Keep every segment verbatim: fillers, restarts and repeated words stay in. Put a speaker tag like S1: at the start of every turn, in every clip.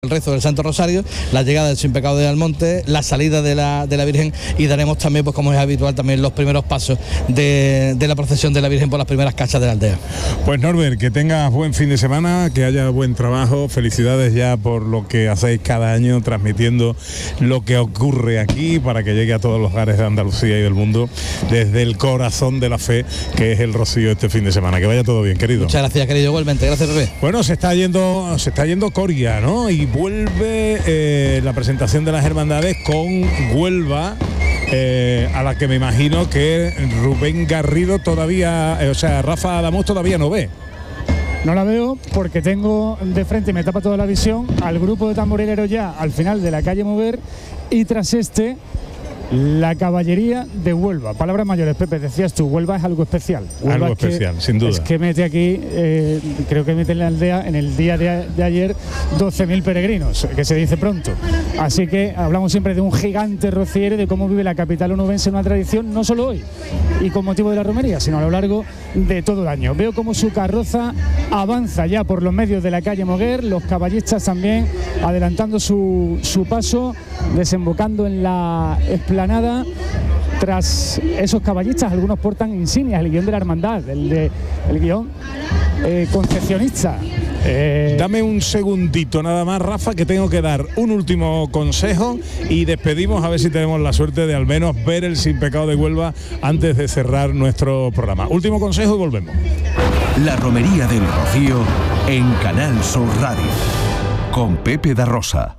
S1: el rezo del Santo Rosario, la llegada del Sin Pecado de Almonte, la salida de la, de la Virgen, y daremos también, pues como es habitual, también los primeros pasos de, de la procesión de la Virgen por las primeras casas de la aldea.
S2: Pues Norbert, que tengas buen fin de semana, que haya buen trabajo, felicidades ya por lo que hacéis cada año transmitiendo lo que ocurre aquí para que llegue a todos los hogares de Andalucía y del mundo desde el corazón de la fe que es el Rocío este fin de semana. Que vaya todo bien, querido.
S1: Muchas gracias, querido, igualmente. Gracias, Pepe.
S2: Bueno, se está yendo, se está yendo Coria, ¿no? Y vuelve eh, la presentación de las hermandades con Huelva, eh, a la que me imagino que Rubén Garrido todavía, eh, o sea, Rafa Adamuz todavía no ve.
S3: No la veo porque tengo de frente, me tapa toda la visión, al grupo de tamborileros ya al final de la calle Mover, y tras este la caballería de Huelva. Palabras mayores, Pepe, decías tú, Huelva es algo especial. Huelva
S2: algo
S3: es que,
S2: especial, sin duda.
S3: Es que mete aquí, eh, creo que mete en la aldea, en el día de, de ayer, doce mil peregrinos, que se dice pronto. Así que hablamos siempre de un gigante rociero, de cómo vive la capital onubense una tradición, no solo hoy, y con motivo de la romería, sino a lo largo de todo el año. Veo cómo su carroza avanza ya por los medios de la calle Moguer, los caballistas también adelantando su, su paso, desembocando en la esplanada. Tras esos caballistas, algunos portan insignias, el guión de la hermandad, el, de, el guión eh, concepcionista.
S2: Eh... Dame un segundito nada más, Rafa, que tengo que dar un último consejo y despedimos, a ver si tenemos la suerte de al menos ver el Sin Pecado de Huelva antes de cerrar nuestro programa. Último consejo y volvemos.
S4: La romería del Rocío en Canal Sur Radio con Pepe da Rosa.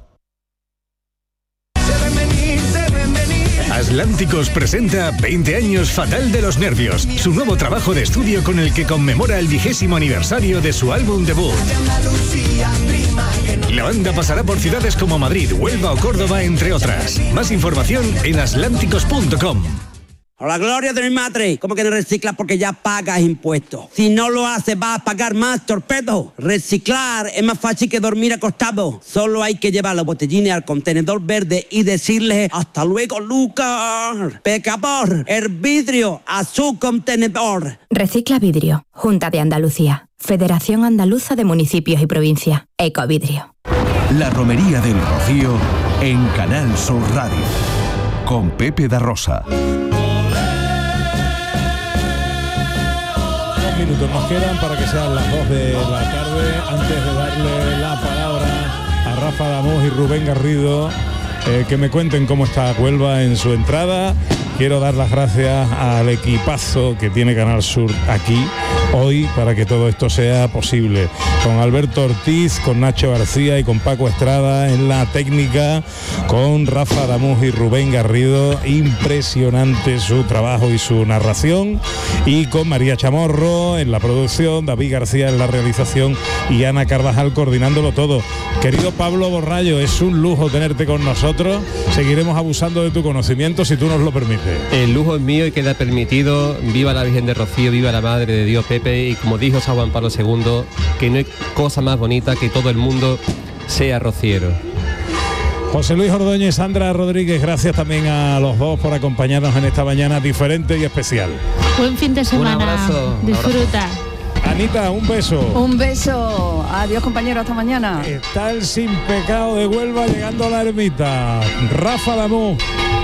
S5: Atlánticos presenta veinte años Fatal de los Nervios, su nuevo trabajo de estudio con el que conmemora el vigésimo aniversario de su álbum debut. La banda pasará por ciudades como Madrid, Huelva o Córdoba, entre otras. Más información en atlánticos punto com.
S6: A la gloria de mi madre, ¿cómo que no reciclas porque ya pagas impuestos? Si no lo haces vas a pagar más, torpedo. Reciclar es más fácil que dormir acostado. Solo hay que llevar los botellines al contenedor verde y decirle hasta luego, Lucas. Pecador, el vidrio a su contenedor.
S7: Recicla Vidrio, Junta de Andalucía, Federación Andaluza de Municipios y Provincias, Ecovidrio.
S4: La romería del Rocío en Canal Sur Radio con Pepe da Rosa.
S2: Minutos nos quedan para que sean las dos de la tarde. Antes de darle la palabra a Rafa Adamuz y Rubén Garrido, eh, que me cuenten cómo está Huelva en su entrada, quiero dar las gracias al equipazo que tiene Canal Sur aquí hoy para que todo esto sea posible, con Alberto Ortiz, con Nacho García y con Paco Estrada en la técnica, con Rafa Adamuz y Rubén Garrido, impresionante su trabajo y su narración, y con María Chamorro en la producción, David García en la realización y Ana Carvajal coordinándolo todo. Querido Pablo Borrallo, es un lujo tenerte con nosotros, seguiremos abusando de tu conocimiento si tú nos lo permites.
S8: El lujo es mío y queda permitido. Viva la Virgen de Rocío, viva la Madre de Dios, Pepe, y como dijo San Juan Pablo segundo, que no hay cosa más bonita que todo el mundo sea rociero.
S2: José Luis Ordóñez, Sandra Rodríguez, gracias también a los dos por acompañarnos en esta mañana diferente y especial.
S9: Buen fin de semana.
S8: Un abrazo.
S9: Disfruta.
S2: Anita, un beso.
S10: Un beso. Adiós, compañero, hasta mañana.
S2: Está el Sin Pecado de Huelva llegando a la ermita. Rafa Adamuz.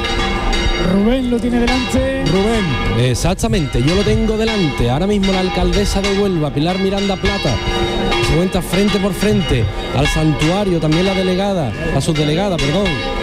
S3: Rubén lo tiene delante.
S2: Rubén.
S11: Exactamente, yo lo tengo delante. Ahora mismo la alcaldesa de Huelva, Pilar Miranda Plata, se encuentra frente por frente al santuario, también la delegada, la subdelegada, perdón,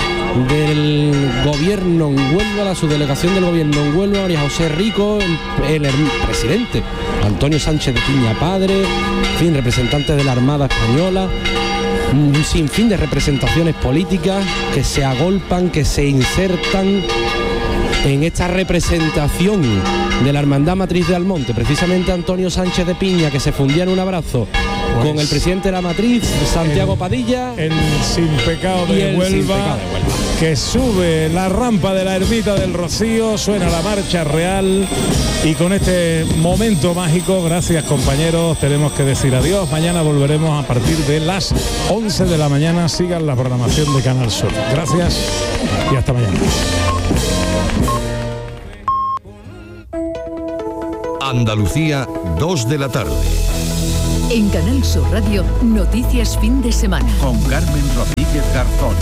S11: del gobierno en Huelva, la subdelegación del gobierno en Huelva, María José Rico, el, el presidente, Antonio Sánchez de Piña Padre, en fin, representantes de la Armada Española, un sinfín de representaciones políticas que se agolpan, que se insertan en esta representación de la Hermandad Matriz de Almonte, precisamente Antonio Sánchez de Piña, que se fundía en un abrazo pues con el presidente de la Matriz, Santiago
S2: el,
S11: Padilla,
S2: el Sin Pecado de,
S11: el
S2: Huelva,
S11: Sin Pecado de Huelva,
S2: que sube la rampa de la ermita del Rocío, suena la marcha real, y con este momento mágico, gracias compañeros, tenemos que decir adiós. Mañana volveremos a partir de las once de la mañana. Sigan la programación de Canal Sur. Gracias y hasta mañana.
S4: Andalucía, dos de la tarde.
S9: En Canal Sur Radio, Noticias Fin de Semana.
S4: Con Carmen Rodríguez Garzón.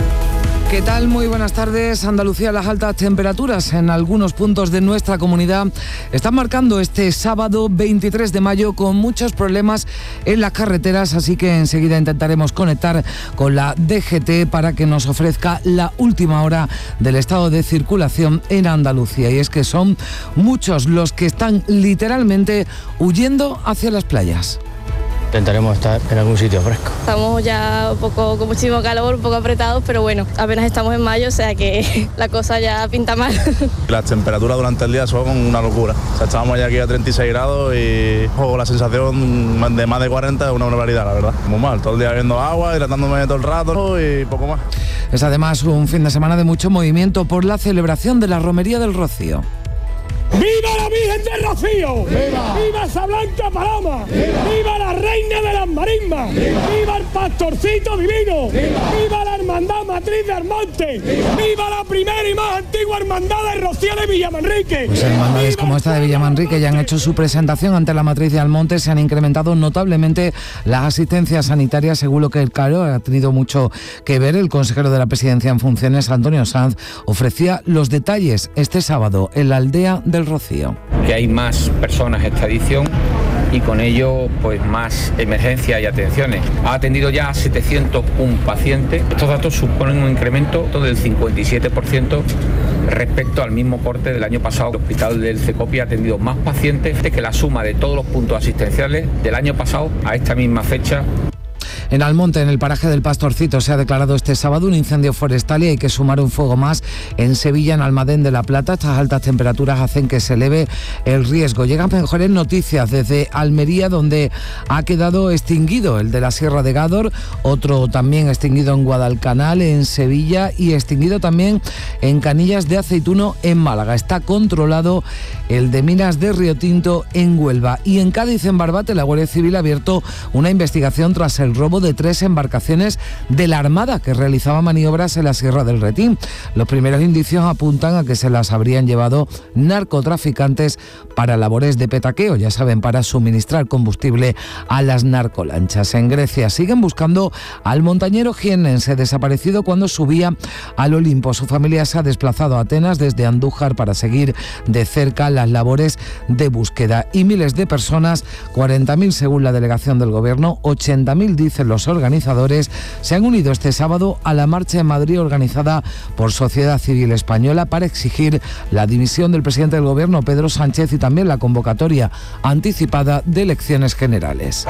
S12: ¿Qué tal? Muy buenas tardes. Andalucía, las altas temperaturas en algunos puntos de nuestra comunidad están marcando este sábado veintitrés de mayo con muchos problemas en las carreteras, así que enseguida intentaremos conectar con la D G T para que nos ofrezca la última hora del estado de circulación en Andalucía. Y es que son muchos los que están literalmente huyendo hacia las playas.
S13: Intentaremos estar en algún sitio fresco.
S14: Estamos ya un poco con muchísimo calor, un poco apretados, pero bueno, apenas estamos en mayo, o sea que la cosa ya pinta mal.
S15: Las temperaturas durante el día son una locura. O sea, estábamos ya aquí a treinta y seis grados y oh, la sensación de más de cuarenta es una barbaridad, la verdad. Muy mal, todo el día bebiendo agua, hidratándome todo el rato y poco más.
S12: Es además un fin de semana de mucho movimiento por la celebración de la Romería del Rocío.
S16: ¡Viva la Virgen del Rocío! ¡Viva! ¡Viva esa blanca paloma! ¡Viva, ¡Viva la reina de las marismas! ¡Viva, ¡Viva el pastorcito divino! ¡Viva, ¡Viva la hermandad matriz de Almonte! ¡Viva, ¡Viva la primera y más antigua hermandad de Rocío de Villamanrique!
S12: Pues hermandades como esta de Villamanrique ya han hecho su presentación ante la matriz de Almonte. Se han incrementado notablemente las asistencias sanitarias, según lo que el calor ha tenido mucho que ver. El consejero de la Presidencia en funciones, Antonio Sanz, ofrecía los detalles este sábado en la aldea del Rocío.
S17: Que hay más personas esta edición y con ello pues más emergencias y atenciones. Ha atendido ya a setecientos uno pacientes. Estos datos suponen un incremento del cincuenta y siete por ciento respecto al mismo corte del año pasado. El hospital del Cecopi ha atendido más pacientes que la suma de todos los puntos asistenciales del año pasado a esta misma fecha.
S12: En Almonte, en el paraje del Pastorcito, se ha declarado este sábado un incendio forestal y hay que sumar un fuego más en Sevilla, en Almadén de la Plata. Estas altas temperaturas hacen que se eleve el riesgo. Llegan mejores noticias desde Almería, donde ha quedado extinguido el de la Sierra de Gádor, otro también extinguido en Guadalcanal, en Sevilla, y extinguido también en Canillas de Aceituno, en Málaga. Está controlado el de Minas de Río Tinto, en Huelva. Y en Cádiz, en Barbate, la Guardia Civil ha abierto una investigación tras el robo de tres embarcaciones de la Armada que realizaba maniobras en la Sierra del Retín. Los primeros indicios apuntan a que se las habrían llevado narcotraficantes para labores de petaqueo, ya saben, para suministrar combustible a las narcolanchas. En Grecia siguen buscando al montañero jiennense desaparecido cuando subía al Olimpo. Su familia se ha desplazado a Atenas desde Andújar para seguir de cerca las labores de búsqueda. Y miles de personas, cuarenta mil según la delegación del Gobierno, ochenta mil dicen los organizadores, se han unido este sábado a la marcha en Madrid organizada por Sociedad Civil Española para exigir la dimisión del presidente del Gobierno, Pedro Sánchez, y también la convocatoria anticipada de elecciones generales.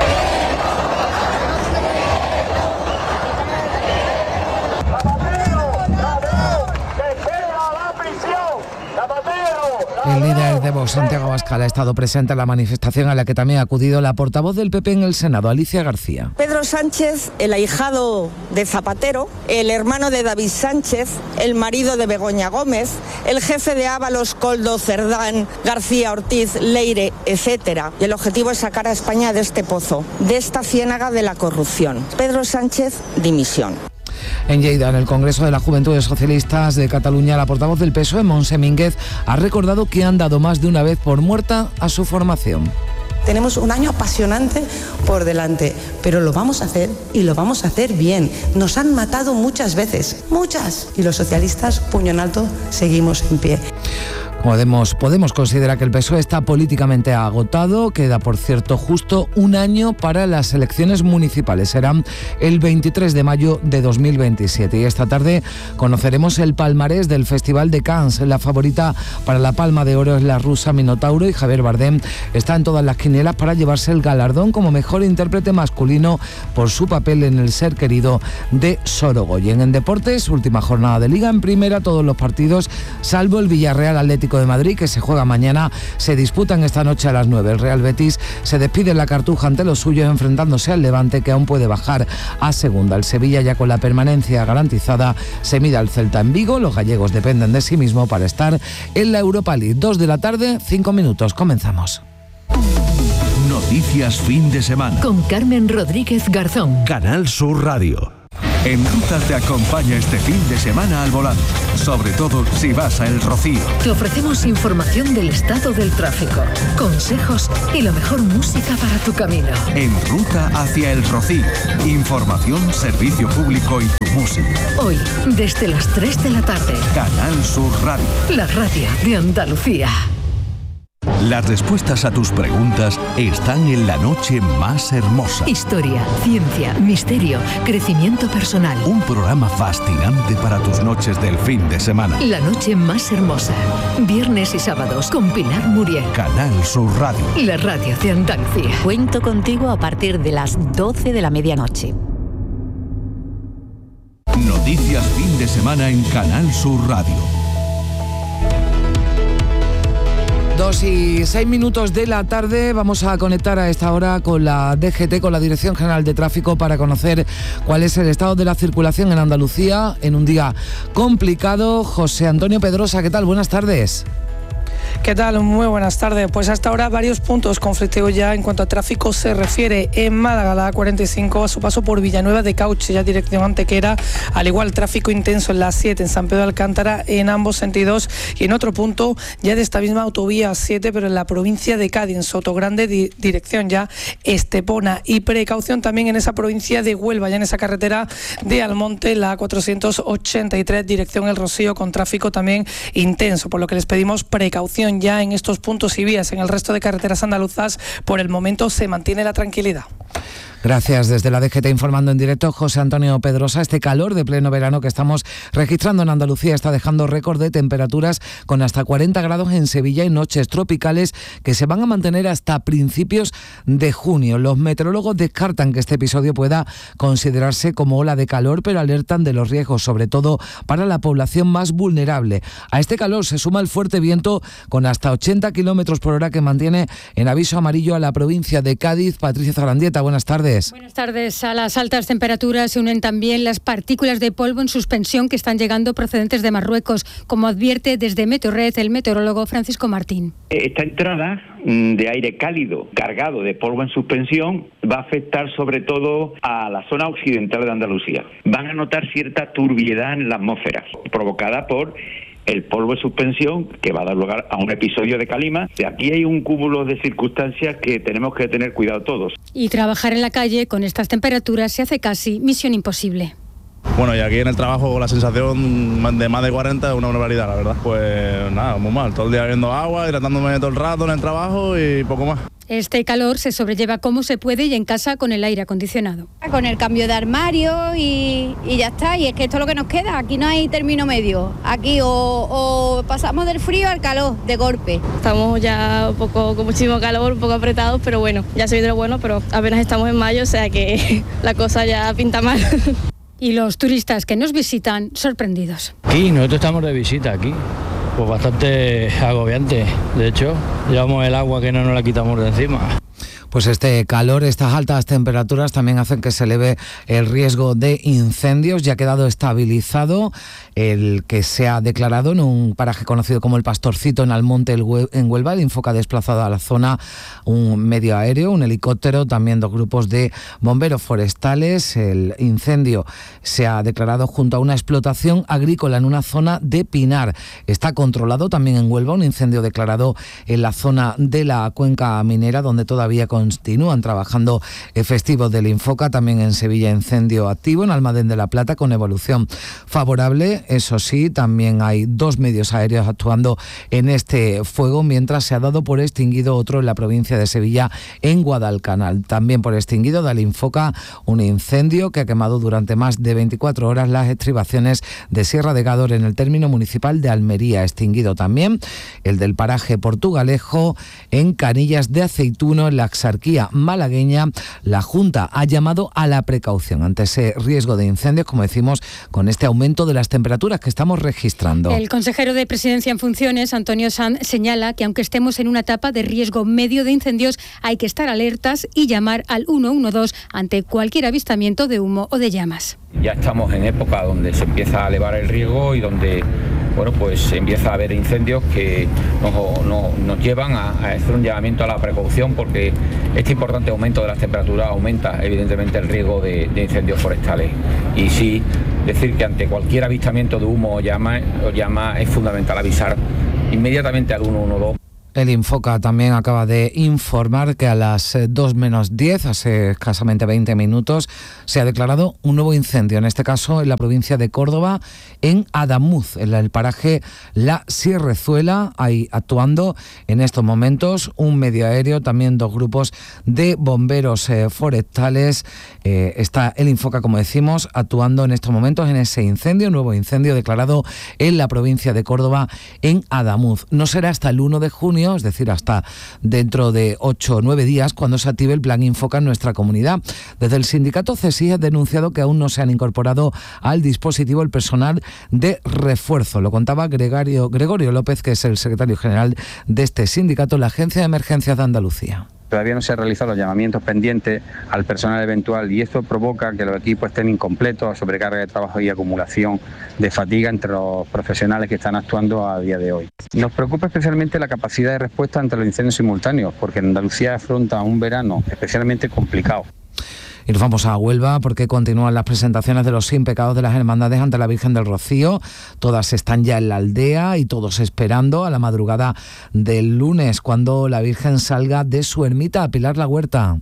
S12: El líder de Vox, Santiago Abascal, ha estado presente en la manifestación a la que también ha acudido la portavoz del P P en el Senado, Alicia García.
S18: Pedro Sánchez, el ahijado de Zapatero, el hermano de David Sánchez, el marido de Begoña Gómez, el jefe de Ábalos, Koldo, Cerdán, García Ortiz, Leire, etcétera. Y el objetivo es sacar a España de este pozo, de esta ciénaga de la corrupción. Pedro Sánchez, dimisión.
S12: En Lleida, en el Congreso de las Juventudes Socialistas de Cataluña, la portavoz del P S O E, Montse Mínguez, ha recordado que han dado más de una vez por muerta a su formación.
S19: Tenemos un año apasionante por delante, pero lo vamos a hacer y lo vamos a hacer bien. Nos han matado muchas veces, muchas, y los socialistas, puño en alto, seguimos en pie.
S12: Podemos, podemos considerar que el P S O E está políticamente agotado. Queda, por cierto, justo un año para las elecciones municipales. Serán el veintitrés de mayo de dos mil veintisiete. Y esta tarde conoceremos el palmarés del Festival de Cannes. La favorita para la Palma de Oro es la rusa Minotauro, y Javier Bardem está en todas las quinielas para llevarse el galardón como mejor intérprete masculino por su papel en El ser querido de Sorogoyen. En deportes, última jornada de Liga. En primera, todos los partidos, salvo el Villarreal Atlético de Madrid, que se juega mañana, se disputan esta noche a las nueve. El Real Betis se despide en la Cartuja ante los suyos, enfrentándose al Levante, que aún puede bajar a segunda. El Sevilla, ya con la permanencia garantizada, se mide al Celta en Vigo. Los gallegos dependen de sí mismos para estar en la Europa League. Dos de la tarde, cinco minutos. Comenzamos.
S4: Noticias fin de semana.
S9: Con Carmen Rodríguez Garzón.
S4: Canal Sur Radio. En Ruta te acompaña este fin de semana al volante, sobre todo si vas a El Rocío.
S9: Te ofrecemos información del estado del tráfico, consejos y la mejor música para tu camino.
S4: En Ruta hacia El Rocío, información, servicio público y tu música.
S9: Hoy, desde las tres de la tarde.
S4: Canal Sur Radio.
S9: La radio de Andalucía.
S4: Las respuestas a tus preguntas están en La Noche Más Hermosa.
S9: Historia, ciencia, misterio, crecimiento personal.
S4: Un programa fascinante para tus noches del fin de semana.
S9: La Noche Más Hermosa. Viernes y sábados con Pilar Muriel.
S4: Canal Sur Radio.
S9: La radio de Andalucía.
S20: Cuento contigo a partir de las doce de la medianoche.
S4: Noticias fin de semana en Canal Sur Radio.
S12: Dos y seis minutos de la tarde, vamos a conectar a esta hora con la D G T, con la Dirección General de Tráfico, para conocer cuál es el estado de la circulación en Andalucía en un día complicado. José Antonio Pedrosa, ¿qué tal? Buenas tardes.
S21: ¿Qué tal? Muy buenas tardes. Pues hasta ahora varios puntos conflictivos ya en cuanto a tráfico se refiere. En Málaga, la A cuarenta y cinco, a su paso por Villanueva de Cauche, ya dirección Antequera. Al igual, tráfico intenso en la A siete, en San Pedro de Alcántara, en ambos sentidos. Y en otro punto, ya de esta misma autovía A siete, pero en la provincia de Cádiz, en Sotogrande, di- dirección ya Estepona. Y precaución también en esa provincia de Huelva, ya en esa carretera de Almonte, la A cuatrocientos ochenta y tres, dirección El Rocío, con tráfico también intenso, por lo que les pedimos precaución ya en estos puntos y vías. En el resto de carreteras andaluzas, por el momento, se mantiene la tranquilidad.
S12: Gracias. Desde la D G T informando en directo, José Antonio Pedrosa. Este calor de pleno verano que estamos registrando en Andalucía está dejando récord de temperaturas con hasta cuarenta grados en Sevilla y noches tropicales que se van a mantener hasta principios de junio. Los meteorólogos descartan que este episodio pueda considerarse como ola de calor, pero alertan de los riesgos, sobre todo para la población más vulnerable. A este calor se suma el fuerte viento con hasta ochenta kilómetros por hora que mantiene en aviso amarillo a la provincia de Cádiz. Patricia Zarandieta, buenas tardes.
S22: Buenas tardes. A las altas temperaturas se unen también las partículas de polvo en suspensión que están llegando procedentes de Marruecos, como advierte desde Meteorred el meteorólogo Francisco Martín.
S23: Esta entrada de aire cálido cargado de polvo en suspensión va a afectar sobre todo a la zona occidental de Andalucía. Van a notar cierta turbiedad en la atmósfera provocada por el polvo de suspensión, que va a dar lugar a un episodio de calima. Aquí hay un cúmulo de circunstancias que tenemos que tener cuidado todos.
S22: Y trabajar en la calle con estas temperaturas se hace casi misión imposible.
S15: Bueno, y aquí en el trabajo la sensación de más de cuarenta es una barbaridad, la verdad. Pues nada, muy mal. Todo el día bebiendo agua, hidratándome todo el rato en el trabajo y poco más.
S22: Este calor se sobrelleva como se puede y en casa con el aire acondicionado.
S24: Con el cambio de armario y, y ya está. Y es que esto es lo que nos queda. Aquí no hay término medio. Aquí o, o pasamos del frío al calor de golpe.
S14: Estamos ya un poco con muchísimo calor, un poco apretados, pero bueno, ya se viene lo bueno, pero apenas estamos en mayo, o sea que la cosa ya pinta mal.
S22: Y los turistas que nos visitan sorprendidos.
S13: Aquí, nosotros estamos de visita aquí. Pues bastante agobiante. De hecho, llevamos el agua que no nos la quitamos de encima.
S12: Pues este calor, estas altas temperaturas también hacen que se eleve el riesgo de incendios. Ya ha quedado estabilizado el que se ha declarado en un paraje conocido como El Pastorcito, en Almonte, en Huelva. El Infoca ha desplazado a la zona un medio aéreo, un helicóptero, también dos grupos de bomberos forestales. El incendio se ha declarado junto a una explotación agrícola en una zona de pinar. Está controlado también en Huelva, un incendio declarado en la zona de la cuenca minera, donde todavía continúan trabajando efectivos del Infoca. También en Sevilla, incendio activo en Almadén de la Plata con evolución favorable. Eso sí, también hay dos medios aéreos actuando en este fuego, mientras se ha dado por extinguido otro en la provincia de Sevilla, en Guadalcanal. También por extinguido del Infoca un incendio que ha quemado durante más de veinticuatro horas las estribaciones de Sierra de Gádor en el término municipal de Almería. Extinguido también el del paraje Portugalejo en Canillas de Aceituno, en la Axarquía malagueña. La Junta ha llamado a la precaución ante ese riesgo de incendios, como decimos, con este aumento de las temperaturas que estamos registrando.
S22: El consejero de Presidencia en funciones, Antonio Sanz, señala que aunque estemos en una etapa de riesgo medio de incendios, hay que estar alertas y llamar al uno uno dos ante cualquier avistamiento de humo o de llamas.
S17: Ya estamos en época donde se empieza a elevar el riesgo y donde bueno, pues empieza a haber incendios que nos, nos, nos llevan a, a hacer un llamamiento a la precaución, porque este importante aumento de las temperaturas aumenta evidentemente el riesgo de, de incendios forestales. Y sí, decir que ante cualquier avistamiento de humo o llama, o llama es fundamental avisar inmediatamente al uno uno dos.
S12: El Infoca también acaba de informar que a las dos menos diez, hace escasamente veinte minutos, se ha declarado un nuevo incendio, en este caso en la provincia de Córdoba, en Adamuz, en el paraje La Sierrezuela. Ahí actuando en estos momentos un medio aéreo, también dos grupos de bomberos eh, forestales. Eh, está el Infoca, como decimos, actuando en estos momentos en ese incendio, nuevo incendio declarado en la provincia de Córdoba, en Adamuz. No será hasta el uno de junio, es decir, hasta dentro de ocho o nueve días, cuando se active el plan Infoca en nuestra comunidad. Desde el sindicato CESI ha denunciado que aún no se han incorporado al dispositivo el personal de refuerzo. Lo contaba Gregorio, Gregorio López, que es el secretario general de este sindicato, la Agencia de Emergencias de Andalucía.
S1: Todavía no se han realizado los llamamientos pendientes al personal eventual y esto provoca que los equipos estén incompletos, sobrecarga de trabajo y acumulación de fatiga entre los profesionales que están actuando a día de hoy. Nos preocupa especialmente la capacidad de respuesta ante los incendios simultáneos, porque Andalucía afronta un verano especialmente complicado.
S12: Y nos vamos a Huelva porque continúan las presentaciones de los sin pecados de las hermandades ante la Virgen del Rocío. Todas están ya en la aldea y todos esperando a la madrugada del lunes, cuando la Virgen salga de su ermita. A Pilar La Huerta.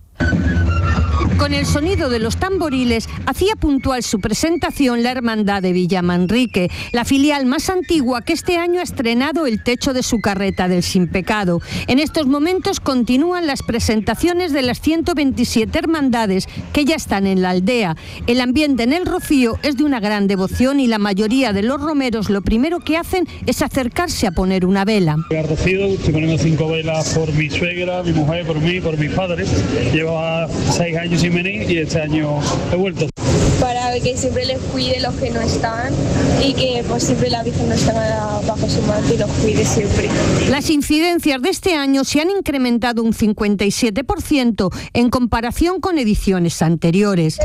S5: Con el sonido de los tamboriles hacía puntual su presentación la Hermandad de Villamanrique, la filial más antigua que este año ha estrenado el techo de su carreta del Sin Pecado. En estos momentos continúan las presentaciones de las ciento veintisiete hermandades que ya están en la aldea. El ambiente en el Rocío es de una gran devoción y la mayoría de los romeros lo primero que hacen es acercarse a poner una vela.
S6: Al Rocío estoy poniendo cinco velas por mi suegra, mi mujer, por mí, por mis padres. Llevo seis años sin venir y este año he vuelto.
S7: Para que siempre les cuide los que no están y que pues siempre la Virgen no está bajo su manto y los cuide siempre.
S5: Las incidencias de este año se han incrementado un cincuenta y siete por ciento en comparación con ediciones anteriores.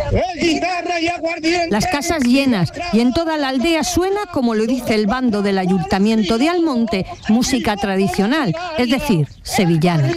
S5: Las casas llenas y en toda la aldea suena, como lo dice el bando del Ayuntamiento de Almonte, música tradicional, es decir, sevillanas.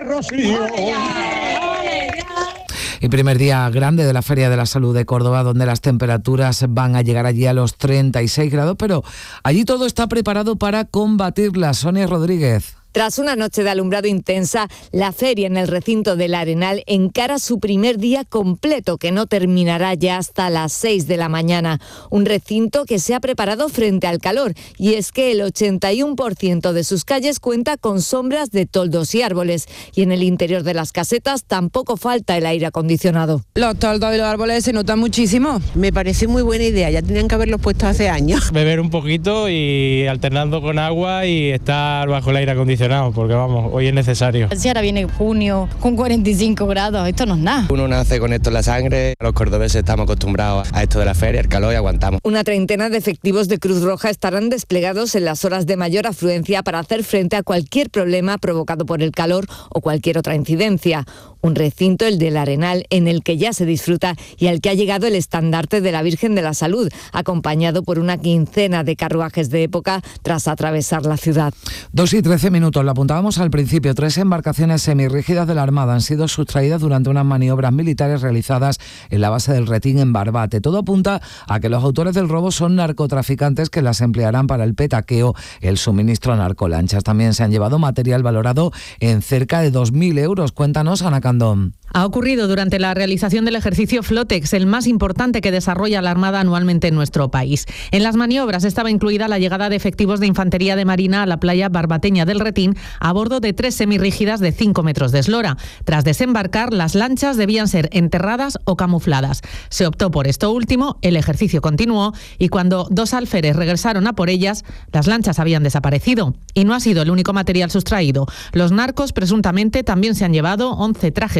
S12: Y primer día grande de la Feria de la Salud de Córdoba, donde las temperaturas van a llegar allí a los treinta y seis grados, pero allí todo está preparado para combatirlas. Sonia Rodríguez.
S25: Tras una noche de alumbrado intensa, la feria en el recinto del Arenal encara su primer día completo, que no terminará ya hasta las seis de la mañana. Un recinto que se ha preparado frente al calor, y es que el ochenta y uno por ciento de sus calles cuenta con sombras de toldos y árboles, y en el interior de las casetas tampoco falta el aire acondicionado.
S26: Los toldos y los árboles se notan muchísimo. Me parece muy buena idea, ya tenían que haberlos puesto hace años.
S27: Beber un poquito y alternando con agua y estar bajo el aire acondicionado, porque vamos, hoy es necesario.
S28: Si ahora viene junio con cuarenta y cinco grados, esto no es nada.
S29: Uno nace con esto en la sangre, los cordobeses estamos acostumbrados a esto de la feria, el calor, y aguantamos.
S25: Una treintena de efectivos de Cruz Roja estarán desplegados en las horas de mayor afluencia para hacer frente a cualquier problema provocado por el calor o cualquier otra incidencia. Un recinto, el del Arenal, en el que ya se disfruta y al que ha llegado el estandarte de la Virgen de la Salud, acompañado por una quincena de carruajes de época tras atravesar la ciudad.
S12: Dos y trece minutos, lo apuntábamos al principio. Tres embarcaciones semirrígidas de la Armada han sido sustraídas durante unas maniobras militares realizadas en la base del Retín, en Barbate. Todo apunta a que los autores del robo son narcotraficantes que las emplearán para el petaqueo, el suministro a narcolanchas. También se han llevado material valorado en cerca de dos mil euros. Cuéntanos, Ana Candón.
S30: Ha ocurrido durante la realización del ejercicio Flotex, el más importante que desarrolla la Armada anualmente en nuestro país. En las maniobras estaba incluida la llegada de efectivos de Infantería de Marina a la playa barbateña del Retín a bordo de tres semirrígidas de cinco metros de eslora. Tras desembarcar, las lanchas debían ser enterradas o camufladas. Se optó por esto último, el ejercicio continuó y cuando dos alférez regresaron a por ellas, las lanchas habían desaparecido. Y no ha sido el único material sustraído. Los narcos presuntamente también se han llevado once trajes secos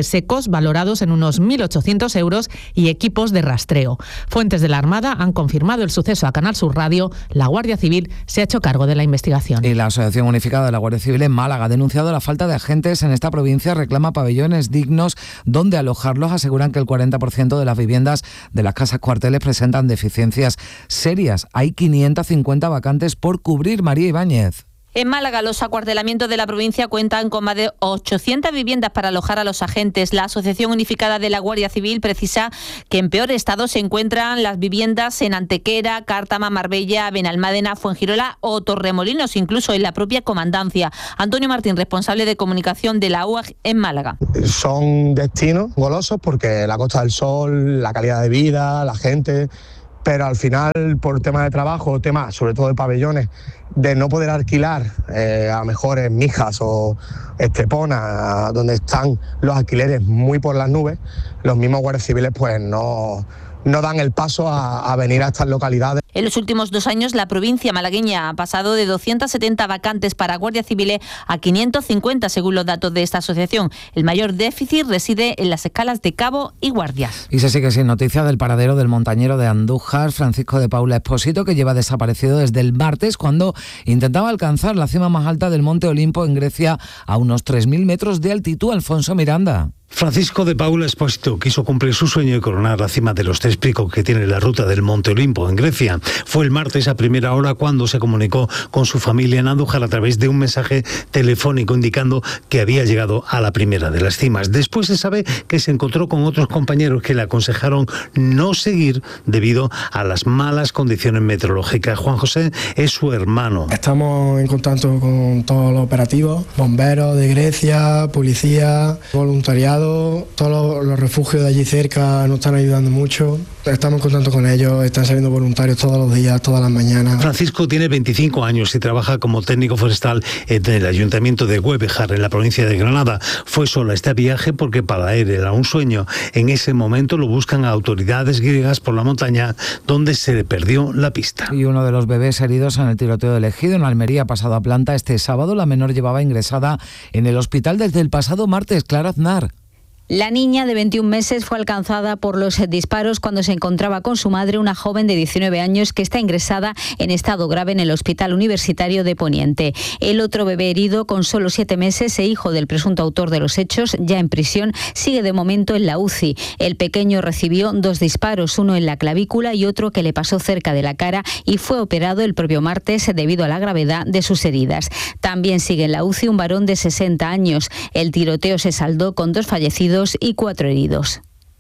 S30: vehículos valorados en unos mil ochocientos euros y equipos de rastreo. Fuentes de la Armada han confirmado el suceso a Canal Sur Radio. La Guardia Civil se ha hecho cargo de la investigación.
S12: Y la Asociación Unificada de la Guardia Civil en Málaga ha denunciado la falta de agentes en esta provincia, reclama pabellones dignos donde alojarlos. Aseguran que el cuarenta por ciento de las viviendas de las casas cuarteles presentan deficiencias serias. Hay quinientas cincuenta vacantes por cubrir. María Ibáñez.
S2: En Málaga, los acuartelamientos de la provincia cuentan con más de ochocientas viviendas para alojar a los agentes. La Asociación Unificada de la Guardia Civil precisa que en peor estado se encuentran las viviendas en Antequera, Cártama, Marbella, Benalmádena, Fuengirola o Torremolinos, incluso en la propia comandancia. Antonio Martín, responsable de comunicación de la U A G en Málaga.
S3: Son destinos golosos porque la Costa del Sol, la calidad de vida, la gente, pero al final por temas de trabajo, temas sobre todo de pabellones, de no poder alquilar eh, a lo mejor en Mijas o Estepona, donde están los alquileres muy por las nubes, los mismos guardias civiles pues no, no dan el paso a, a venir a estas localidades.
S2: En los últimos dos años, la provincia malagueña ha pasado de doscientas setenta vacantes para guardias civiles a quinientas cincuenta, según los datos de esta asociación. El mayor déficit reside en las escalas de cabo y guardias.
S12: Y se sigue sin noticia del paradero del montañero de Andújar, Francisco de Paula Expósito, que lleva desaparecido desde el martes, cuando intentaba alcanzar la cima más alta del Monte Olimpo en Grecia, a unos tres mil metros de altitud. Alfonso Miranda.
S8: Francisco de Paula Expósito quiso cumplir su sueño y coronar la cima de los tres picos que tiene la ruta del Monte Olimpo en Grecia. Fue el martes a primera hora cuando se comunicó con su familia en Andújar a través de un mensaje telefónico indicando que había llegado a la primera de las cimas. Después se sabe que se encontró con otros compañeros que le aconsejaron no seguir debido a las malas condiciones meteorológicas. Juan José es su hermano.
S9: Estamos en contacto con todos los operativos, bomberos de Grecia, policía, voluntariado. Todos los refugios de allí cerca nos están ayudando mucho. Estamos en contacto con ellos, están saliendo voluntarios todos los días, todas las mañanas.
S8: Francisco tiene veinticinco años y trabaja como técnico forestal en el ayuntamiento de Güevejar, en la provincia de Granada. Fue solo a este viaje porque para él era un sueño. En ese momento lo buscan a autoridades griegas por la montaña, donde se le perdió la pista.
S12: Y uno de los bebés heridos en el tiroteo del Ejido en Almería ha pasado a planta este sábado. La menor llevaba ingresada en el hospital desde el pasado martes. Clara Aznar.
S10: La niña de veintiún meses fue alcanzada por los disparos cuando se encontraba con su madre, una joven de diecinueve años que está ingresada en estado grave en el Hospital Universitario de Poniente. El otro bebé herido, con solo siete meses e hijo del presunto autor de los hechos, ya en prisión, sigue de momento en la U C I. El pequeño recibió dos disparos, uno en la clavícula y otro que le pasó cerca de la cara, y fue operado el propio martes debido a la gravedad de sus heridas. También sigue en la U C I un varón de sesenta años. El tiroteo se saldó con dos fallecidos y cuatro heridos.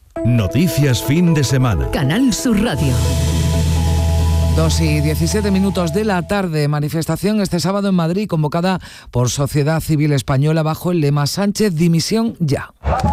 S4: Noticias fin de semana.
S25: Canal Sur Radio.
S12: Dos y diecisiete minutos de la tarde. Manifestación este sábado en Madrid convocada por Sociedad Civil Española bajo el lema Sánchez dimisión ya.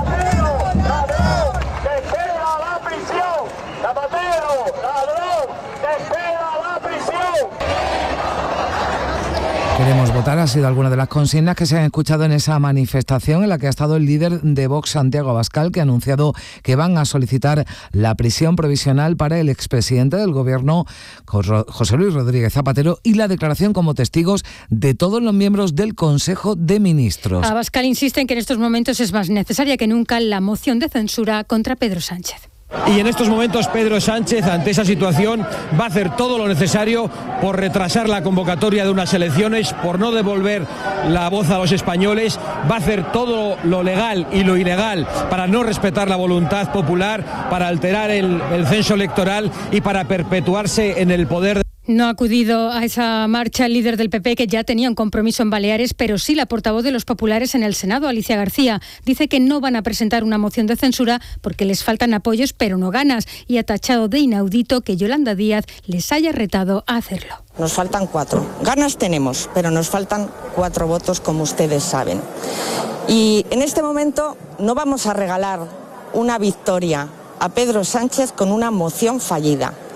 S12: Queremos votar ha sido alguna de las consignas que se han escuchado en esa manifestación, en la que ha estado el líder de Vox, Santiago Abascal, que ha anunciado que van a solicitar la prisión provisional para el expresidente del Gobierno, José Luis Rodríguez Zapatero, y la declaración como testigos de todos los miembros del Consejo de Ministros.
S22: Abascal insiste en que en estos momentos es más necesaria que nunca la moción de censura contra Pedro Sánchez.
S11: Y en estos momentos Pedro Sánchez, ante esa situación, va a hacer todo lo necesario por retrasar la convocatoria de unas elecciones, por no devolver la voz a los españoles, va a hacer todo lo legal y lo ilegal para no respetar la voluntad popular, para alterar el, el censo electoral y para perpetuarse en el poder.
S22: No ha acudido a esa marcha el líder del P P, que ya tenía un compromiso en Baleares, pero sí la portavoz de los populares en el Senado, Alicia García. Dice que no van a presentar una moción de censura porque les faltan apoyos, pero no ganas, y ha tachado de inaudito que Yolanda Díaz les haya retado a hacerlo.
S16: Nos faltan cuatro. Ganas tenemos, pero nos faltan cuatro votos, como ustedes saben. Y en este momento no vamos a regalar una victoria a Pedro Sánchez con una moción fallida.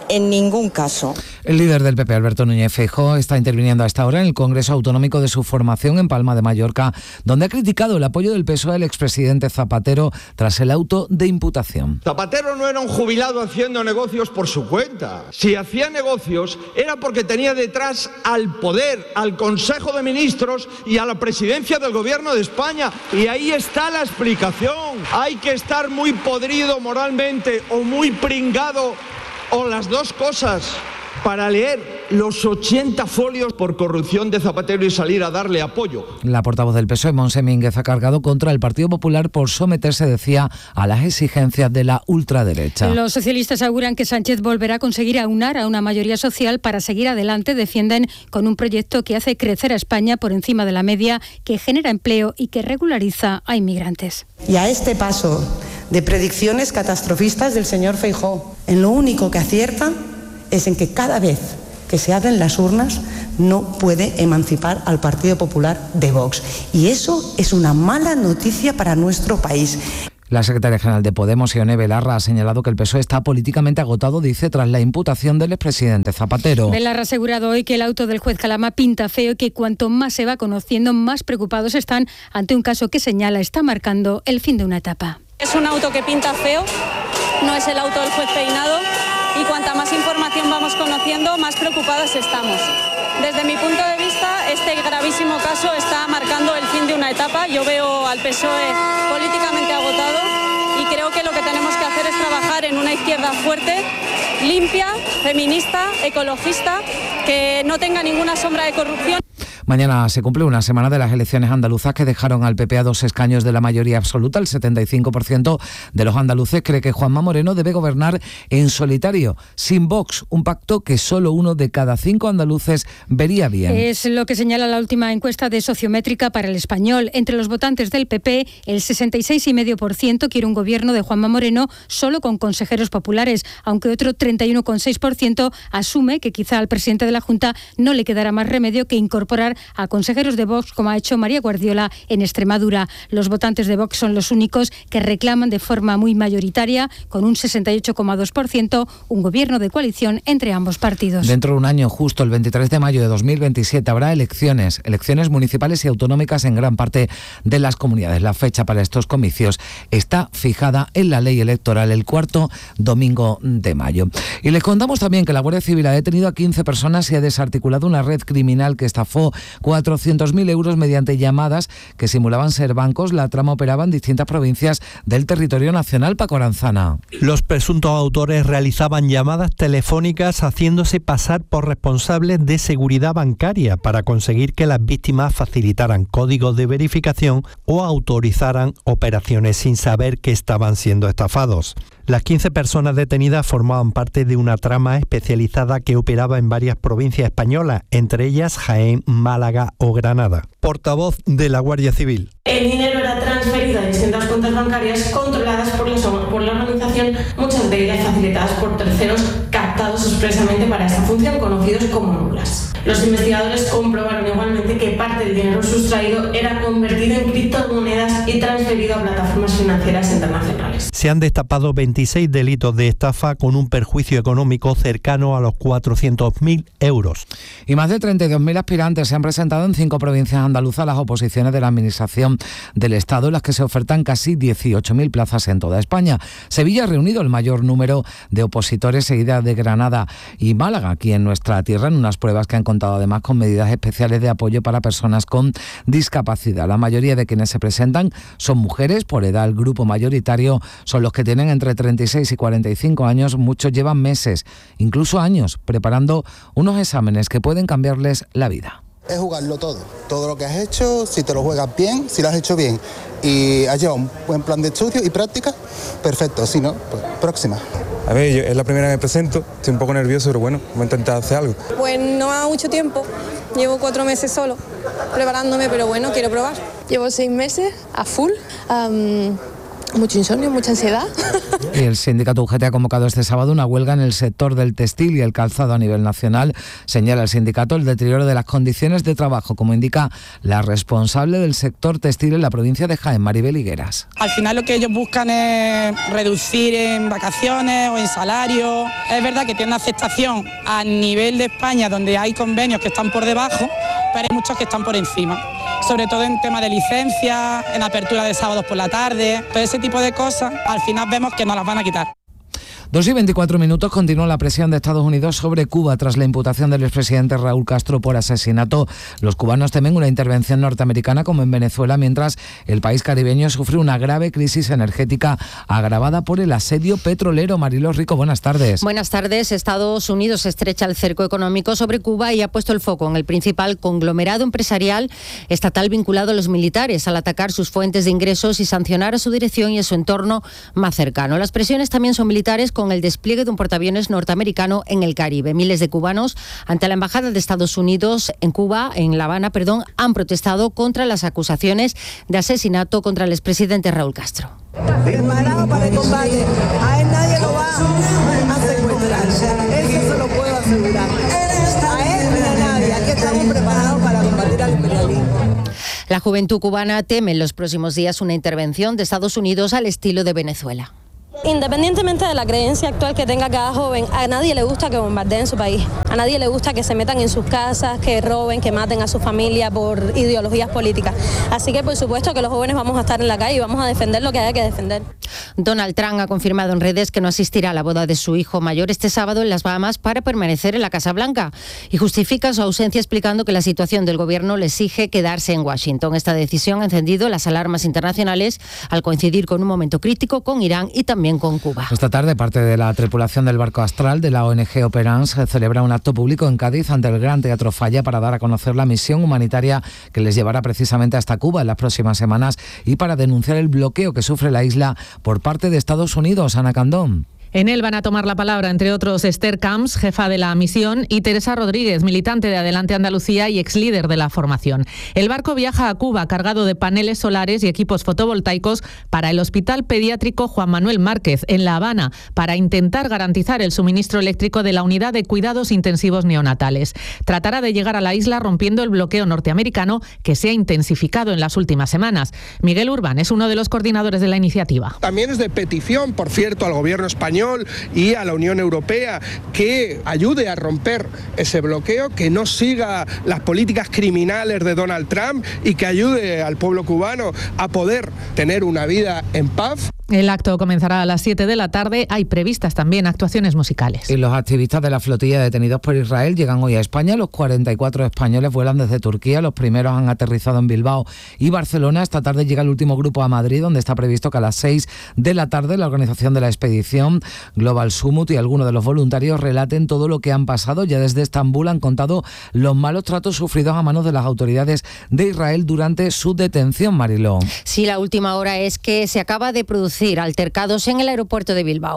S16: en ningún caso.
S12: El líder del P P, Alberto Núñez Feijóo, está interviniendo a esta hora en el Congreso Autonómico de su formación en Palma de Mallorca, donde ha criticado el apoyo del P S O E al expresidente Zapatero tras el auto de imputación.
S13: Zapatero no era un jubilado haciendo negocios por su cuenta. Si hacía negocios era porque tenía detrás al poder, al Consejo de Ministros y a la presidencia del Gobierno de España. Y ahí está la explicación. Hay que estar muy podrido moralmente o muy pringado o las dos cosas para leer los ochenta folios por corrupción de Zapatero y salir a darle apoyo.
S12: La portavoz del P S O E, Montse Mínguez, ha cargado contra el Partido Popular por someterse, decía, a las exigencias de la ultraderecha.
S22: Los socialistas aseguran que Sánchez volverá a conseguir aunar a una mayoría social para seguir adelante. Defienden con un proyecto que hace crecer a España por encima de la media, que genera empleo y que regulariza a inmigrantes.
S14: Y a este paso de predicciones catastrofistas del señor Feijóo, en lo único que aciertan es en que cada vez que se abren las urnas no puede emancipar al Partido Popular de Vox. Y eso es una mala noticia para nuestro país.
S12: La secretaria general de Podemos, Ione Belarra, ha señalado que el P S O E está políticamente agotado, dice, tras la imputación del expresidente Zapatero.
S22: Belarra ha asegurado hoy que el auto del juez Calama pinta feo y que cuanto más se va conociendo, más preocupados están ante un caso que señala está marcando el fin de una etapa.
S15: Es un auto que pinta feo, no es el auto del juez Peinado. Y cuanta más información vamos conociendo, más preocupados estamos. Desde mi punto de vista, este gravísimo caso está marcando el fin de una etapa. Yo veo al P S O E políticamente agotado y creo que lo que tenemos que hacer es trabajar en una izquierda fuerte, limpia, feminista, ecologista, que no tenga ninguna sombra de corrupción.
S12: Mañana se cumple una semana de las elecciones andaluzas que dejaron al P P a dos escaños de la mayoría absoluta. El setenta y cinco por ciento de los andaluces cree que Juanma Moreno debe gobernar en solitario, sin Vox, un pacto que solo uno de cada cinco andaluces vería bien.
S22: Es lo que señala la última encuesta de Sociométrica para El Español. Entre los votantes del P P, el sesenta y seis coma cinco por ciento quiere un gobierno de Juanma Moreno solo con consejeros populares, aunque otro treinta y uno coma seis por ciento asume que quizá al presidente de la Junta no le quedará más remedio que incorporar a consejeros de Vox, como ha hecho María Guardiola en Extremadura. Los votantes de Vox son los únicos que reclaman de forma muy mayoritaria, con un sesenta y ocho coma dos por ciento, un gobierno de coalición entre ambos partidos.
S12: Dentro de un año, justo el veintitrés de mayo de dos mil veintisiete, habrá elecciones, elecciones municipales y autonómicas en gran parte de las comunidades. La fecha para estos comicios está fijada en la ley electoral, el cuarto domingo de mayo. Y les contamos también que la Guardia Civil ha detenido a quince personas y ha desarticulado una red criminal que estafó cuatrocientos mil euros mediante llamadas que simulaban ser bancos. La trama operaba en distintas provincias del territorio nacional. Paco Aranzana.
S17: Los presuntos autores realizaban llamadas telefónicas haciéndose pasar por responsables de seguridad bancaria para conseguir que las víctimas facilitaran códigos de verificación o autorizaran operaciones sin saber que estaban siendo estafados. Las quince personas detenidas formaban parte de una trama especializada que operaba en varias provincias españolas, entre ellas Jaén, Málaga o Granada. Portavoz de la Guardia Civil.
S18: El dinero era transferido a distintas cuentas bancarias controladas por la, por la organización, muchas de ellas facilitadas por terceros captados expresamente para esta función, conocidos como mulas. Los investigadores comprobaron igualmente que parte del dinero sustraído era convertido en criptomonedas y transferido a plataformas financieras internacionales.
S17: Se han destapado veintiséis delitos de estafa con un perjuicio económico cercano a los cuatrocientos mil euros.
S12: Y más de treinta y dos mil aspirantes se han presentado en cinco provincias andaluzas a las oposiciones de la Administración del Estado, en las que se ofertan casi dieciocho mil plazas en toda España. Sevilla ha reunido el mayor número de opositores, seguida de Granada y Málaga, aquí en nuestra tierra, en unas pruebas que han contado además con medidas especiales de apoyo para personas con discapacidad. La mayoría de quienes se presentan son mujeres. Por edad, el grupo mayoritario son los que tienen entre treinta y seis y cuarenta y cinco años. Muchos llevan meses, incluso años, preparando unos exámenes que pueden cambiarles la vida.
S19: Es jugarlo todo, todo lo que has hecho, si te lo juegas bien, si lo has hecho bien y has llevado un buen plan de estudio y práctica, perfecto, si no, pues próxima.
S20: A ver, yo, es la primera vez que me presento, estoy un poco nervioso, pero bueno, voy a intentar hacer algo.
S7: Pues no ha mucho tiempo, llevo cuatro meses solo preparándome, pero bueno, quiero probar. Llevo seis meses a full, um,
S1: Mucho insomnio, mucha ansiedad.
S12: Y el sindicato U G T ha convocado este sábado una huelga en el sector del textil y el calzado a nivel nacional. Señala el sindicato el deterioro de las condiciones de trabajo, como indica la responsable del sector textil en la provincia de Jaén, Maribel Higueras.
S5: Al final lo que ellos buscan es reducir en vacaciones o en salario. Es verdad que tiene una aceptación a nivel de España, donde hay convenios que están por debajo, pero hay muchos que están por encima. Sobre todo en tema de licencias, en apertura de sábados por la tarde, todo ese tipo de cosas, al final vemos que nos las van a quitar.
S12: dos y veinticuatro minutos, continúa la presión de Estados Unidos sobre Cuba tras la imputación del expresidente Raúl Castro por asesinato. Los cubanos temen una intervención norteamericana como en Venezuela, mientras el país caribeño sufre una grave crisis energética agravada por el asedio petrolero. Mariló Rico, buenas tardes.
S6: Buenas tardes. Estados Unidos estrecha el cerco económico sobre Cuba y ha puesto el foco en el principal conglomerado empresarial estatal vinculado a los militares, al atacar sus fuentes de ingresos y sancionar a su dirección y a su entorno más cercano. Las presiones también son militares, con el despliegue de un portaaviones norteamericano en el Caribe. Miles de cubanos ante la Embajada de Estados Unidos en Cuba, en La Habana, perdón, han protestado contra las acusaciones de asesinato contra el expresidente Raúl Castro.
S21: Preparado para el combate. A él nadie lo va a secuestrar. Eso se lo puedo asegurar. A él ni a nadie. Aquí estamos preparados para combatir al imperialismo.
S6: La juventud cubana teme en los próximos días una intervención de Estados Unidos al estilo de Venezuela.
S15: Independientemente de la creencia actual que tenga cada joven, a nadie le gusta que bombardeen su país, a nadie le gusta que se metan en sus casas, que roben, que maten a su familia por ideologías políticas. Así que por supuesto que los jóvenes vamos a estar en la calle y vamos a defender lo que haya que defender.
S6: Donald Trump ha confirmado en redes que no asistirá a la boda de su hijo mayor este sábado en las Bahamas para permanecer en la Casa Blanca y justifica su ausencia explicando que la situación del gobierno le exige quedarse en Washington. Esta decisión ha encendido las alarmas internacionales al coincidir con un momento crítico con Irán y también con Cuba.
S12: Esta tarde, parte de la tripulación del barco Astral de la O N G Operance celebra un acto público en Cádiz ante el Gran Teatro Falla para dar a conocer la misión humanitaria que les llevará precisamente hasta Cuba en las próximas semanas y para denunciar el bloqueo que sufre la isla por parte de Estados Unidos. Ana Candón.
S30: En él van a tomar la palabra, entre otros, Esther Camps, jefa de la misión, y Teresa Rodríguez, militante de Adelante Andalucía y ex líder de la formación. El barco viaja a Cuba cargado de paneles solares y equipos fotovoltaicos para el Hospital Pediátrico Juan Manuel Márquez, en La Habana, para intentar garantizar el suministro eléctrico de la unidad de cuidados intensivos neonatales. Tratará de llegar a la isla rompiendo el bloqueo norteamericano que se ha intensificado en las últimas semanas. Miguel Urbán es uno de los coordinadores de la iniciativa.
S23: También es de petición, por cierto, al gobierno español y a la Unión Europea que ayude a romper ese bloqueo, que no siga las políticas criminales de Donald Trump y que ayude al pueblo cubano a poder tener una vida en paz.
S30: El acto comenzará a las siete de la tarde. Hay previstas también actuaciones musicales.
S12: Y los activistas de la flotilla detenidos por Israel llegan hoy a España. Los cuarenta y cuatro españoles vuelan desde Turquía. Los primeros han aterrizado en Bilbao y Barcelona. Esta tarde llega el último grupo a Madrid, donde está previsto que a las seis de la tarde la organización de la expedición Global Summit y algunos de los voluntarios relaten todo lo que han pasado. Ya desde Estambul han contado los malos tratos sufridos a manos de las autoridades de Israel durante su detención, Mariló.
S6: Sí, la última hora es que se acaba de producir altercados en el aeropuerto de Bilbao.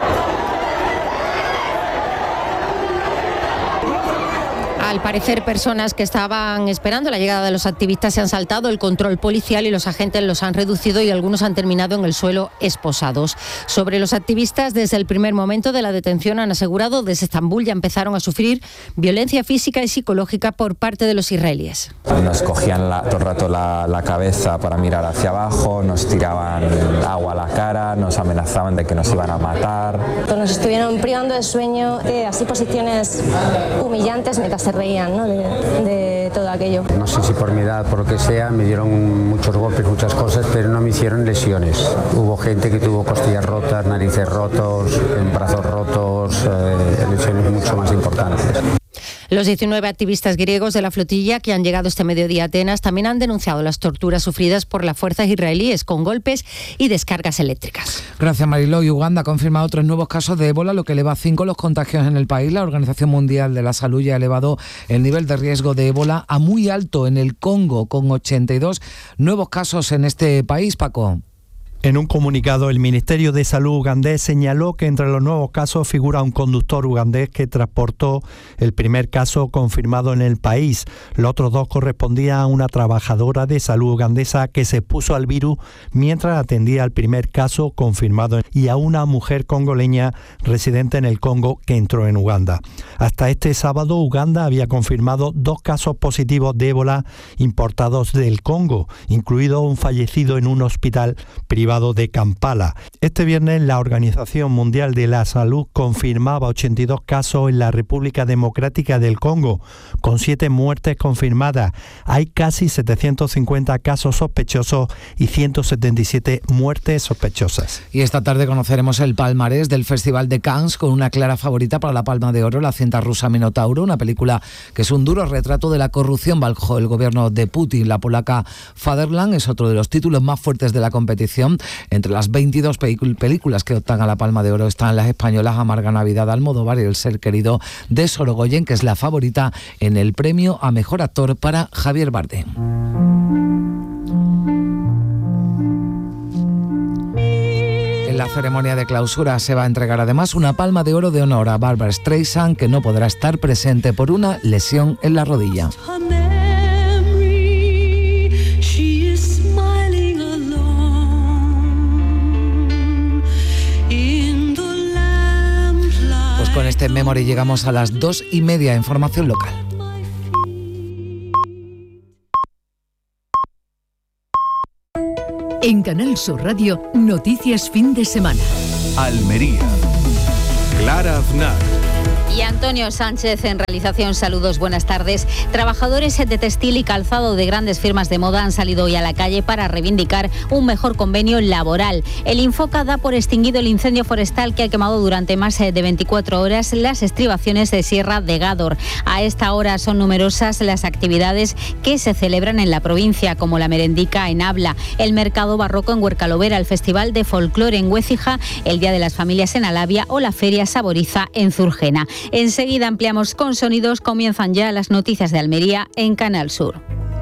S6: Al parecer, personas que estaban esperando la llegada de los activistas se han saltado el control policial y los agentes los han reducido y algunos han terminado en el suelo esposados. Sobre los activistas, desde el primer momento de la detención han asegurado desde Estambul ya empezaron a sufrir violencia física y psicológica por parte de los israelíes.
S24: Nos cogían la, todo el rato la, la cabeza para mirar hacia abajo, nos tiraban agua a la cara, nos amenazaban de que nos iban a matar.
S26: Nos estuvieron privando de sueño, de así posiciones humillantes mientras se reían, ¿no? de, de todo aquello.
S27: No sé si por mi edad, por lo que sea, me dieron muchos golpes, muchas cosas, pero no me hicieron lesiones. Hubo gente que tuvo costillas rotas, narices rotos, brazos rotos, eh, lesiones mucho más importantes.
S6: Los diecinueve activistas griegos de la flotilla que han llegado este mediodía a Atenas también han denunciado las torturas sufridas por las fuerzas israelíes con golpes y descargas eléctricas.
S12: Gracias, Mariló. Y Uganda ha confirmado tres nuevos casos de ébola, lo que eleva a cinco los contagios en el país. La Organización Mundial de la Salud ya ha elevado el nivel de riesgo de ébola a muy alto en el Congo, con ochenta y dos nuevos casos en este país, Paco.
S17: En un comunicado, el Ministerio de Salud ugandés señaló que entre los nuevos casos figura un conductor ugandés que transportó el primer caso confirmado en el país. Los otros dos correspondían a una trabajadora de salud ugandesa que se expuso al virus mientras atendía al primer caso confirmado y a una mujer congoleña residente en el Congo que entró en Uganda. Hasta este sábado, Uganda había confirmado dos casos positivos de ébola importados del Congo, incluido un fallecido en un hospital privado de Kampala. Este viernes la Organización Mundial de la Salud confirmaba ochenta y dos casos en la República Democrática del Congo, con siete muertes confirmadas. Hay casi setecientos cincuenta casos sospechosos y ciento setenta y siete muertes sospechosas.
S12: Y esta tarde conoceremos el palmarés del Festival de Cannes con una clara favorita para la Palma de Oro, la cinta rusa Minotauro, una película que es un duro retrato de la corrupción bajo el gobierno de Putin. La polaca Fatherland es otro de los títulos más fuertes de la competición. Entre las veintidós películas que optan a la Palma de Oro están las españolas Amarga Navidad de Almodóvar y El ser querido de Sorogoyen, que es la favorita en el premio a Mejor Actor para Javier Bardem. En la ceremonia de clausura se va a entregar además una Palma de Oro de honor a Barbra Streisand, que no podrá estar presente por una lesión en la rodilla. Con este memory llegamos a las dos y media. Información local.
S1: En Canal Sur Radio, noticias fin de semana.
S2: Almería. Clara Aznar.
S6: Y Antonio Sánchez en realización. Saludos, buenas tardes. Trabajadores de textil y calzado de grandes firmas de moda han salido hoy a la calle para reivindicar un mejor convenio laboral. El Infoca da por extinguido el incendio forestal que ha quemado durante más de veinticuatro horas las estribaciones de Sierra de Gádor. A esta hora son numerosas las actividades que se celebran en la provincia, como la merendica en Abla, el mercado barroco en Huercalovera, el festival de folclore en Huécija, el Día de las Familias en Alavia o la Feria Saboriza en Zurgena. Enseguida ampliamos con sonidos. Comienzan ya las noticias de Almería en Canal Sur.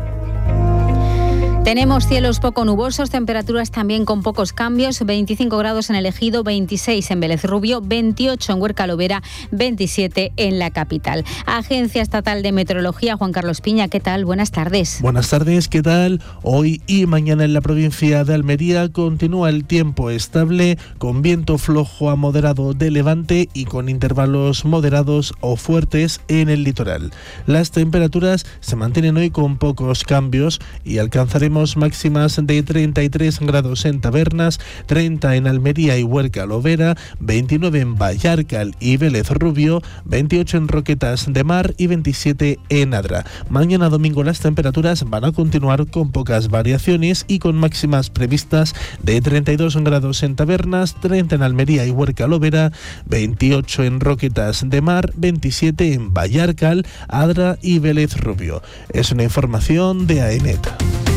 S6: Tenemos cielos poco nubosos, temperaturas también con pocos cambios, veinticinco grados en el Ejido, veintiséis en Vélez Rubio, veintiocho en Huercalovera, veintisiete en la capital. Agencia Estatal de Meteorología, Juan Carlos Piña, ¿qué tal? Buenas tardes.
S3: Buenas tardes, ¿qué tal? Hoy y mañana en la provincia de Almería continúa el tiempo estable, con viento flojo a moderado de levante y con intervalos moderados o fuertes en el litoral. Las temperaturas se mantienen hoy con pocos cambios y alcanzaremos máximas de treinta y tres grados en Tabernas, treinta en Almería y Huercalovera, veintinueve en Vallarcal y Vélez Rubio, veintiocho en Roquetas de Mar y veintisiete en Adra. Mañana domingo las temperaturas van a continuar con pocas variaciones y con máximas previstas de treinta y dos grados en Tabernas, treinta en Almería y Huercalovera, veintiocho en Roquetas de Mar, veintisiete en Vallarcal, Adra y Vélez Rubio. Es una información de AENET.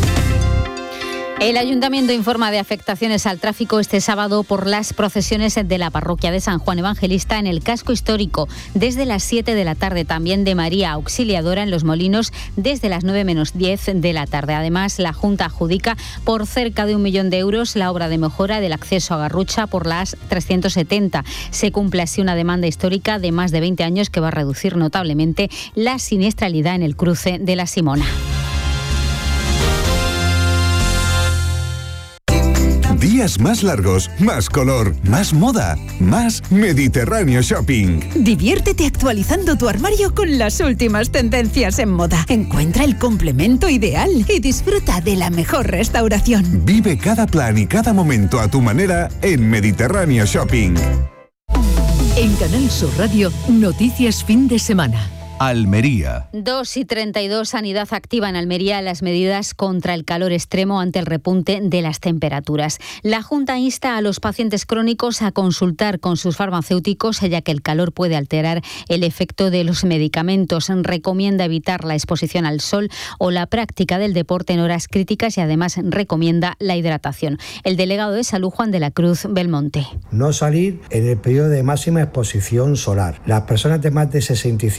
S6: El Ayuntamiento informa de afectaciones al tráfico este sábado por las procesiones de la parroquia de San Juan Evangelista en el casco histórico desde las siete de la tarde, también de María Auxiliadora en Los Molinos desde las nueve menos diez de la tarde. Además, la Junta adjudica por cerca de un millón de euros la obra de mejora del acceso a Garrucha por las trescientos setenta. Se cumple así una demanda histórica de más de veinte años que va a reducir notablemente la siniestralidad en el cruce de la Simona.
S2: Días más largos, más color, más moda, más Mediterráneo Shopping.
S1: Diviértete actualizando tu armario con las últimas tendencias en moda. Encuentra el complemento ideal y disfruta de la mejor restauración.
S2: Vive cada plan y cada momento a tu manera en Mediterráneo Shopping.
S1: En Canal Sur Radio, noticias fin de semana.
S2: Almería.
S6: dos y treinta y dos, Sanidad activa en Almería las medidas contra el calor extremo ante el repunte de las temperaturas. La Junta insta a los pacientes crónicos a consultar con sus farmacéuticos, ya que el calor puede alterar el efecto de los medicamentos. Recomienda evitar la exposición al sol o la práctica del deporte en horas críticas y además recomienda la hidratación. El delegado de Salud, Juan de la Cruz Belmonte.
S4: No salir en el periodo de máxima exposición solar. Las personas de más de sesenta y cinco años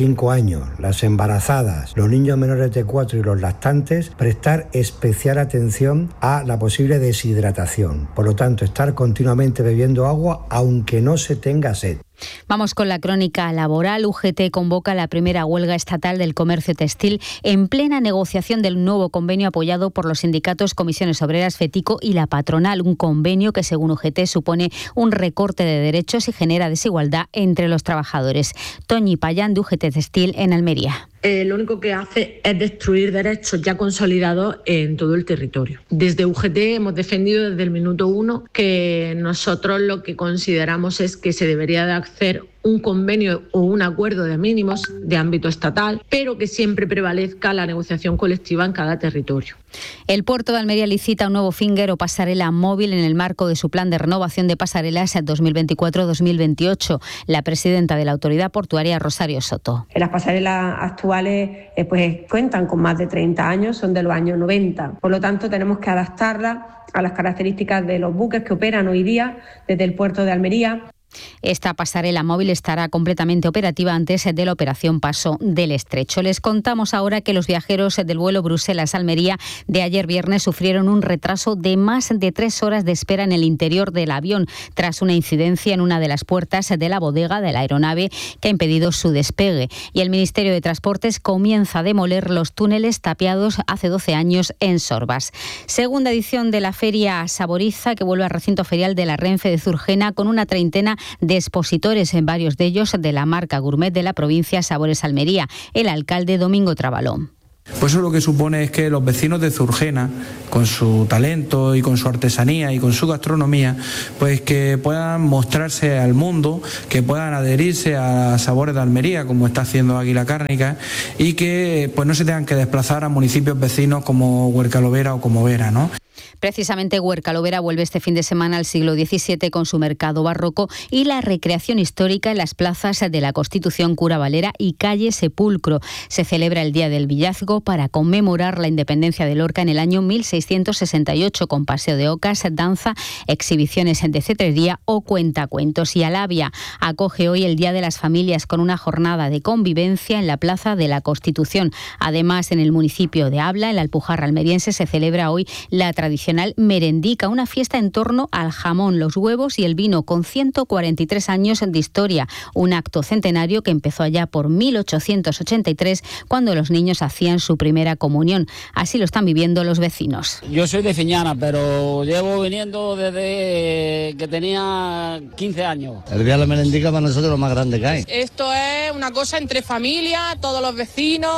S4: niños, las embarazadas, los niños menores de cuatro y los lactantes, prestar especial atención a la posible deshidratación. Por lo tanto, estar continuamente bebiendo agua aunque no se tenga sed.
S8: Vamos con la crónica laboral. U G T convoca la primera huelga estatal del comercio textil en plena negociación del nuevo convenio apoyado por los sindicatos Comisiones Obreras, FETICO y la patronal. Un convenio que, según U G T, supone un recorte de derechos y genera desigualdad entre los trabajadores. Toñi Payán, de U G T Textil, en Almería.
S9: Eh, lo único que hace es destruir derechos ya consolidados en todo el territorio. Desde U G T hemos defendido desde el minuto uno que nosotros lo que consideramos es que se debería de hacer un convenio o un acuerdo de mínimos de ámbito estatal, pero que siempre prevalezca la negociación colectiva en cada territorio.
S8: El puerto de Almería licita un nuevo finger o pasarela móvil en el marco de su plan de renovación de pasarelas dos mil veinticuatro dos mil veintiocho. La presidenta de la autoridad portuaria, Rosario Soto.
S10: Las pasarelas actuales eh, pues, cuentan con más de treinta años, son de los años noventa. Por lo tanto, tenemos que adaptarlas a las características de los buques que operan hoy día desde el puerto de Almería.
S8: Esta pasarela móvil estará completamente operativa antes de la operación Paso del Estrecho. Les contamos ahora que los viajeros del vuelo Bruselas-Almería de ayer viernes sufrieron un retraso de más de tres horas de espera en el interior del avión tras una incidencia en una de las puertas de la bodega de la aeronave que ha impedido su despegue. Y el Ministerio de Transportes comienza a demoler los túneles tapiados hace doce años en Sorbas. Segunda edición de la Feria Saboriza, que vuelve al recinto ferial de la Renfe de Zurgena con una treintena de expositores, en varios de ellos de la marca gourmet de la provincia Sabores Almería. El alcalde Domingo Trabalón.
S11: Pues eso lo que supone es que los vecinos de Zurgena, con su talento y con su artesanía y con su gastronomía, pues que puedan mostrarse al mundo, que puedan adherirse a Sabores de Almería, como está haciendo Águila Cárnica, y que pues no se tengan que desplazar a municipios vecinos como Huercalovera o como Vera, ¿no?
S8: Precisamente Huercalovera vuelve este fin de semana al siglo diecisiete con su mercado barroco y la recreación histórica en las plazas de la Constitución, Cura Valera y Calle Sepulcro. Se celebra el Día del Villazgo para conmemorar la independencia de Lorca en el año mil seiscientos sesenta y ocho, con paseo de ocas, danza, exhibiciones de cetrería o cuentacuentos. Y Alavia acoge hoy el Día de las Familias con una jornada de convivencia en la Plaza de la Constitución. Además, en el municipio de Abla, en la Alpujarra almeriense, se celebra hoy la tradicional merendica, una fiesta en torno al jamón, los huevos y el vino, con ciento cuarenta y tres años de historia. Un acto centenario que empezó allá por mil ochocientos ochenta y tres, cuando los niños hacían su primera comunión. Así lo están viviendo los vecinos.
S13: Yo soy de Fiñana, pero llevo viniendo desde que tenía quince años.
S16: El día de la merendica para nosotros es lo más grande que hay.
S25: Esto es una cosa entre familia, todos los vecinos,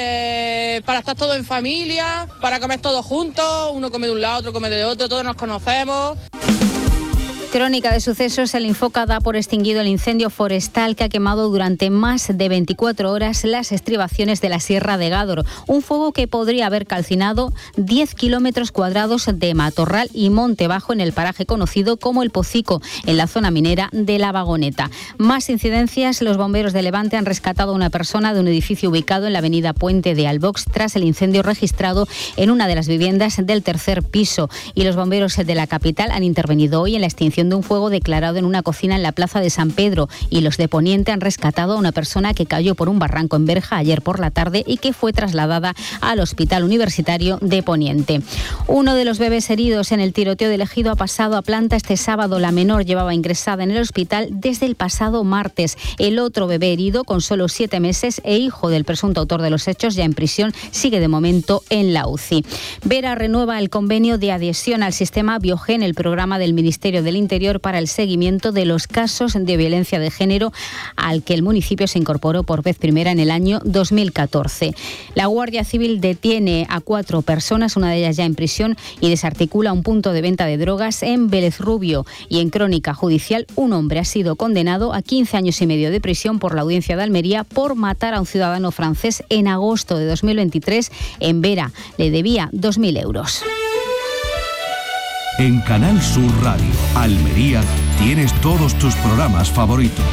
S25: eh, para estar todos en familia, para comer todos juntos, uno come de un lado, otro come de otro, todos nos conocemos.
S8: Crónica de sucesos. El Infoca da por extinguido el incendio forestal que ha quemado durante más de veinticuatro horas las estribaciones de la Sierra de Gádor. Un fuego que podría haber calcinado diez kilómetros cuadrados de matorral y monte bajo en el paraje conocido como El Pocico, en la zona minera de La Vagoneta. Más incidencias. Los bomberos de Levante han rescatado a una persona de un edificio ubicado en la avenida Puente de Albox tras el incendio registrado en una de las viviendas del tercer piso. Y los bomberos de la capital han intervenido hoy en la extinción de un fuego declarado en una cocina en la plaza de San Pedro, y los de Poniente han rescatado a una persona que cayó por un barranco en Berja ayer por la tarde y que fue trasladada al Hospital Universitario de Poniente. Uno de los bebés heridos en el tiroteo de Ejido ha pasado a planta este sábado. La menor llevaba ingresada en el hospital desde el pasado martes. El otro bebé herido, con solo siete meses e hijo del presunto autor de los hechos, ya en prisión, sigue de momento en la U C I. Vera renueva el convenio de adhesión al sistema Biogen, el programa del Ministerio del Interior para el seguimiento de los casos de violencia de género, al que el municipio se incorporó por vez primera en el año dos mil catorce. La Guardia Civil detiene a cuatro personas, una de ellas ya en prisión, y desarticula un punto de venta de drogas en Vélez Rubio. Y en crónica judicial, un hombre ha sido condenado a quince años y medio de prisión por la Audiencia de Almería por matar a un ciudadano francés en agosto de dos mil veintitrés en Vera. Le debía dos mil euros.
S25: En Canal Sur Radio, Almería, tienes todos tus programas favoritos.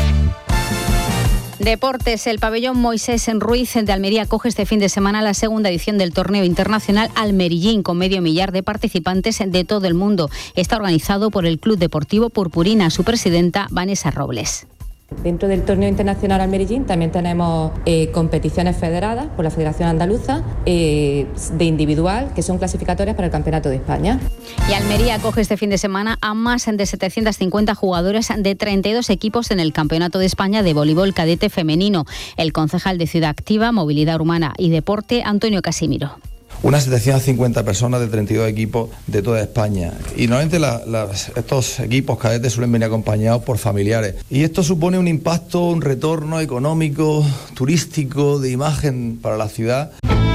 S8: Deportes. El pabellón Moisés en Ruiz de Almería acoge este fin de semana la segunda edición del torneo internacional Almerillín, con medio millar de participantes de todo el mundo. Está organizado por el Club Deportivo Purpurina. Su presidenta, Vanessa Robles.
S5: Dentro del torneo internacional Almerillín también tenemos eh, competiciones federadas por la Federación Andaluza eh, de individual, que son clasificatorias para el Campeonato de España.
S8: Y Almería acoge este fin de semana a más de setecientas cincuenta jugadores de treinta y dos equipos en el Campeonato de España de voleibol cadete femenino. El concejal de Ciudad Activa, Movilidad Urbana y Deporte, Antonio Casimiro.
S7: Unas setecientas cincuenta personas de treinta y dos equipos de toda España. Y normalmente la, la, estos equipos cadetes suelen venir acompañados por familiares. Y esto supone un impacto, un retorno económico, turístico, de imagen para la ciudad.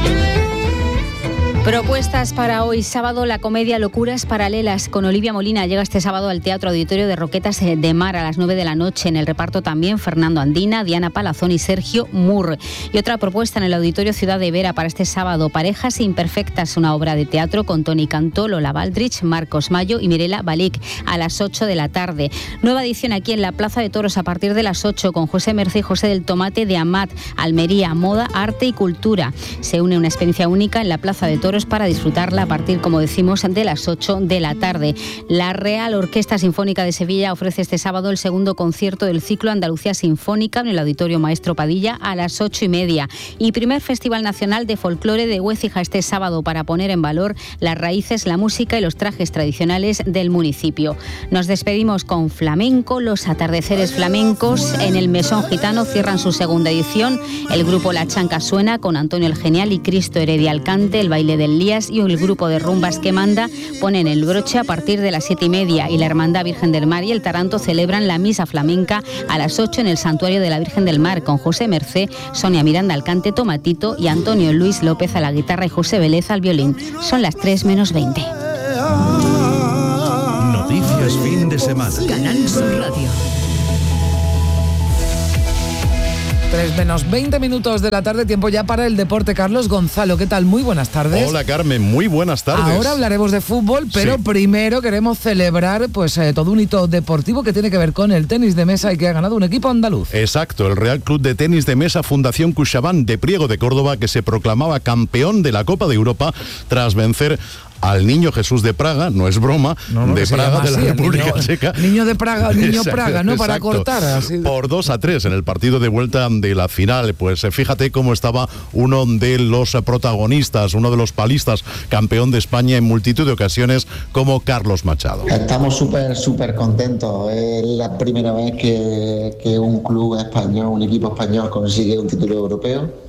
S8: Propuestas para hoy sábado, la comedia Locuras Paralelas con Olivia Molina llega este sábado al Teatro Auditorio de Roquetas de Mar a las nueve de la noche. En el reparto también Fernando Andina, Diana Palazón y Sergio Mur. Y otra propuesta en el Auditorio Ciudad de Vera para este sábado, Parejas Imperfectas, una obra de teatro con Toni Cantó, Lola Baldrich, Marcos Mayo y Mirela Balic a las ocho de la tarde. Nueva edición aquí en la Plaza de Toros a partir de las ocho con José Mercé y José del Tomate de Amat, Almería, Moda, Arte y Cultura. Se une una experiencia única en la Plaza de Toros para disfrutarla a partir, como decimos, de las ocho de la tarde. La Real Orquesta Sinfónica de Sevilla ofrece este sábado el segundo concierto del ciclo Andalucía Sinfónica en el Auditorio Maestro Padilla a las ocho y media. Y primer Festival Nacional de Folclore de Huécija este sábado para poner en valor las raíces, la música y los trajes tradicionales del municipio. Nos despedimos con flamenco. Los atardeceres flamencos en el Mesón Gitano cierran su segunda edición. El grupo La Chanca Suena con Antonio el Genial y Cristo Heredia Alcante, el baile del Lías y el grupo de rumbas que manda ponen el broche a partir de las siete y media y la Hermandad Virgen del Mar y el Taranto celebran la misa flamenca a las ocho en el Santuario de la Virgen del Mar con José Mercé, Sonia Miranda al cante, Tomatito y Antonio Luis López a la guitarra y José Vélez al violín. Son las tres menos veinte.
S14: Noticias fin de semana.
S1: Canal Sur Radio.
S12: tres menos veinte minutos de la tarde, tiempo ya para el deporte. Carlos Gonzalo, ¿qué tal? Muy buenas tardes.
S18: Hola Carmen, muy buenas tardes.
S12: Ahora hablaremos de fútbol, pero sí. primero queremos celebrar pues eh, todo un hito deportivo que tiene que ver con el tenis de mesa y que ha ganado un equipo andaluz.
S18: Exacto, el Real Club de Tenis de Mesa Fundación Cuixabán de Priego de Córdoba, que se proclamaba campeón de la Copa de Europa tras vencer al Niño Jesús de Praga, no es broma,
S12: no, no,
S18: de Praga, de la
S12: así,
S18: República
S12: niño,
S18: Checa.
S12: Niño de Praga, Niño exacto, Praga, ¿no? Para
S18: exacto.
S12: cortar. Así.
S18: Por dos a tres en el partido de vuelta de la final. Pues fíjate cómo estaba uno de los protagonistas, uno de los palistas, campeón de España en multitud de ocasiones, como Carlos Machado.
S19: Estamos súper, súper contentos. Es la primera vez que, que un club español, un equipo español consigue un título europeo.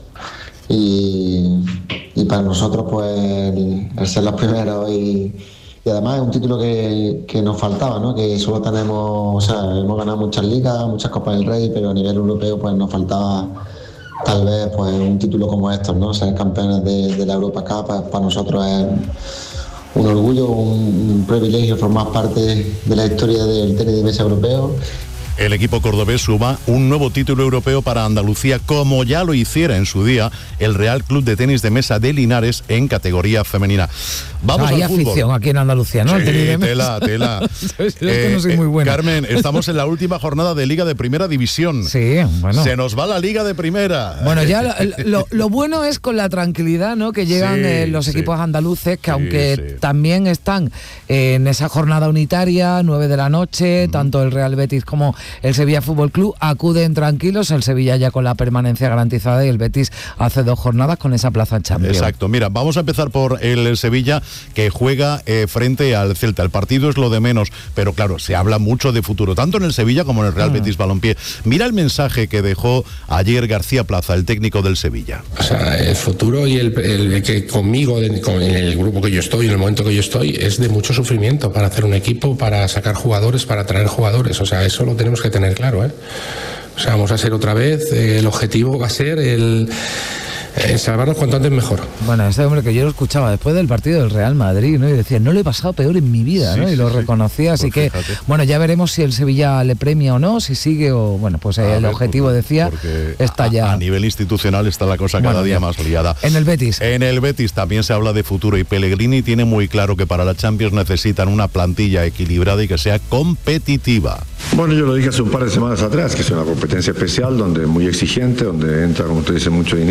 S19: Y, y para nosotros pues el, el ser los primeros y, y además es un título que, que nos faltaba, ¿no? Que solo tenemos, o sea, hemos ganado muchas ligas, muchas Copas del Rey, pero a nivel europeo pues nos faltaba tal vez pues un título como estos, ¿no? Ser campeones de, de la Europa Cup pues, para nosotros es un orgullo, un, un privilegio formar parte de la historia del tenis de mesa europeo.
S18: El equipo cordobés suma un nuevo título europeo para Andalucía, como ya lo hiciera en su día el Real Club de Tenis de Mesa de Linares en categoría femenina. Vamos
S12: Hay
S18: al fútbol.
S12: afición aquí en Andalucía, ¿no?
S18: Sí,
S12: el tenis de mesa.
S18: tela, tela.
S12: es que no soy muy buena.
S18: Eh, Carmen, estamos en la última jornada de Liga de Primera División.
S12: Sí, bueno.
S18: Se nos va la Liga de Primera.
S12: Bueno, ya lo, lo, lo bueno es con la tranquilidad, ¿no? Que llegan sí, eh, los sí. equipos andaluces, que sí, aunque sí. también están eh, en esa jornada unitaria, nueve de la noche, mm. tanto el Real Betis como el Sevilla Fútbol Club acuden tranquilos, el Sevilla ya con la permanencia garantizada y el Betis hace dos jornadas con esa plaza en Champions.
S18: Exacto, mira, vamos a empezar por el Sevilla, que juega eh, frente al Celta. El partido es lo de menos, pero claro, se habla mucho de futuro, tanto en el Sevilla como en el Real mm. Betis Balompié. Mira el mensaje que dejó ayer García Plaza, el técnico del Sevilla.
S20: O sea, el futuro y el, el que conmigo, con el grupo que yo estoy, en el momento que yo estoy, es de mucho sufrimiento para hacer un equipo, para sacar jugadores, para traer jugadores. O sea, eso lo tenemos que tener claro, ¿eh? O sea, vamos a ser otra vez, eh, el objetivo va a ser el eh, salvarnos cuanto antes mejor.
S12: Bueno, este hombre que yo lo escuchaba después del partido del Real Madrid, ¿no? Y decía, no le he pasado peor en mi vida, sí, ¿no? Y sí, lo reconocía, sí. así pues que, fíjate. Bueno, ya veremos si el Sevilla le premia o no, si sigue o, bueno, pues a el ver, objetivo, porque, decía, porque está ya...
S18: A, a nivel institucional está la cosa cada bueno, día más liada.
S12: En el Betis.
S18: En el Betis también se habla de futuro y Pellegrini tiene muy claro que para la Champions necesitan una plantilla equilibrada y que sea competitiva.
S21: Bueno, yo lo dije hace un par de semanas atrás, que es una competencia especial, donde muy exigente, donde entra, como usted dice, mucho dinero, pero también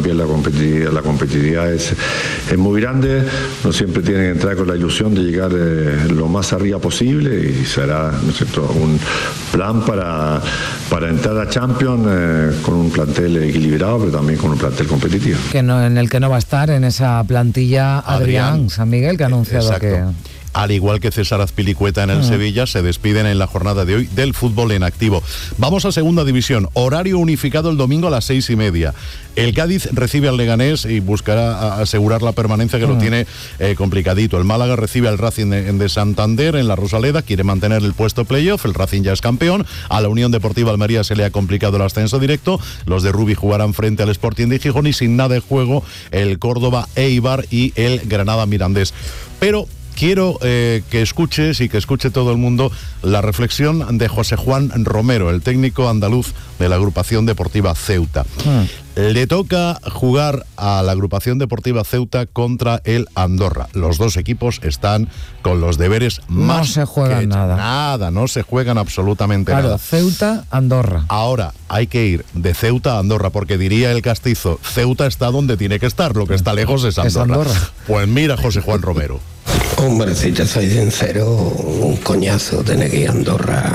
S15: también la competitividad, la competitividad es, es muy grande, no siempre tienen que entrar con la ilusión de llegar eh, lo más arriba posible y será, ¿no es cierto?, un plan para, para entrar a Champions eh, con un plantel equilibrado, pero también con un plantel competitivo.
S12: Que no, en el que no va a estar en esa plantilla Adrián, Adrián San Miguel, que ha anunciado Exacto. que...
S18: Al igual que César Azpilicueta en el uh-huh. Sevilla, se despiden en la jornada de hoy del fútbol en activo. Vamos a segunda división, horario unificado el domingo a las seis y media. El Cádiz recibe al Leganés y buscará asegurar la permanencia, que uh-huh. lo tiene eh, complicadito. El Málaga recibe al Racing de, de Santander en la Rosaleda, quiere mantener el puesto playoff, el Racing ya es campeón. A la Unión Deportiva Almería se le ha complicado el ascenso directo, los de Rubi jugarán frente al Sporting de Gijón y sin nada de juego el Córdoba Eibar y el Granada Mirandés. Pero quiero eh, que escuches y que escuche todo el mundo la reflexión de José Juan Romero, el técnico andaluz de la agrupación deportiva Ceuta. Hmm. Le toca jugar a la agrupación deportiva Ceuta contra el Andorra. Los dos equipos están con los deberes más...
S12: No se juegan nada.
S18: Nada, no se juegan absolutamente
S12: claro,
S18: nada.
S12: Ceuta, Andorra.
S18: Ahora, hay que ir de Ceuta a Andorra, porque diría el castizo, Ceuta está donde tiene que estar, lo que está lejos es Andorra. Es Andorra. Pues mira, José Juan Romero.
S21: Hombre, si te soy sincero, un coñazo tener que ir a Andorra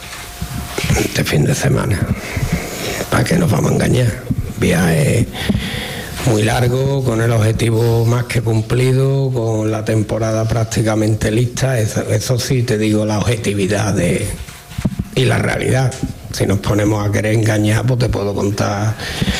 S21: este fin de semana. ¿Para qué nos vamos a engañar? Viaje muy largo, con el objetivo más que cumplido, con la temporada prácticamente lista. Eso, eso sí te digo, la objetividad de, y la realidad. Si nos ponemos a querer engañar, pues te puedo contar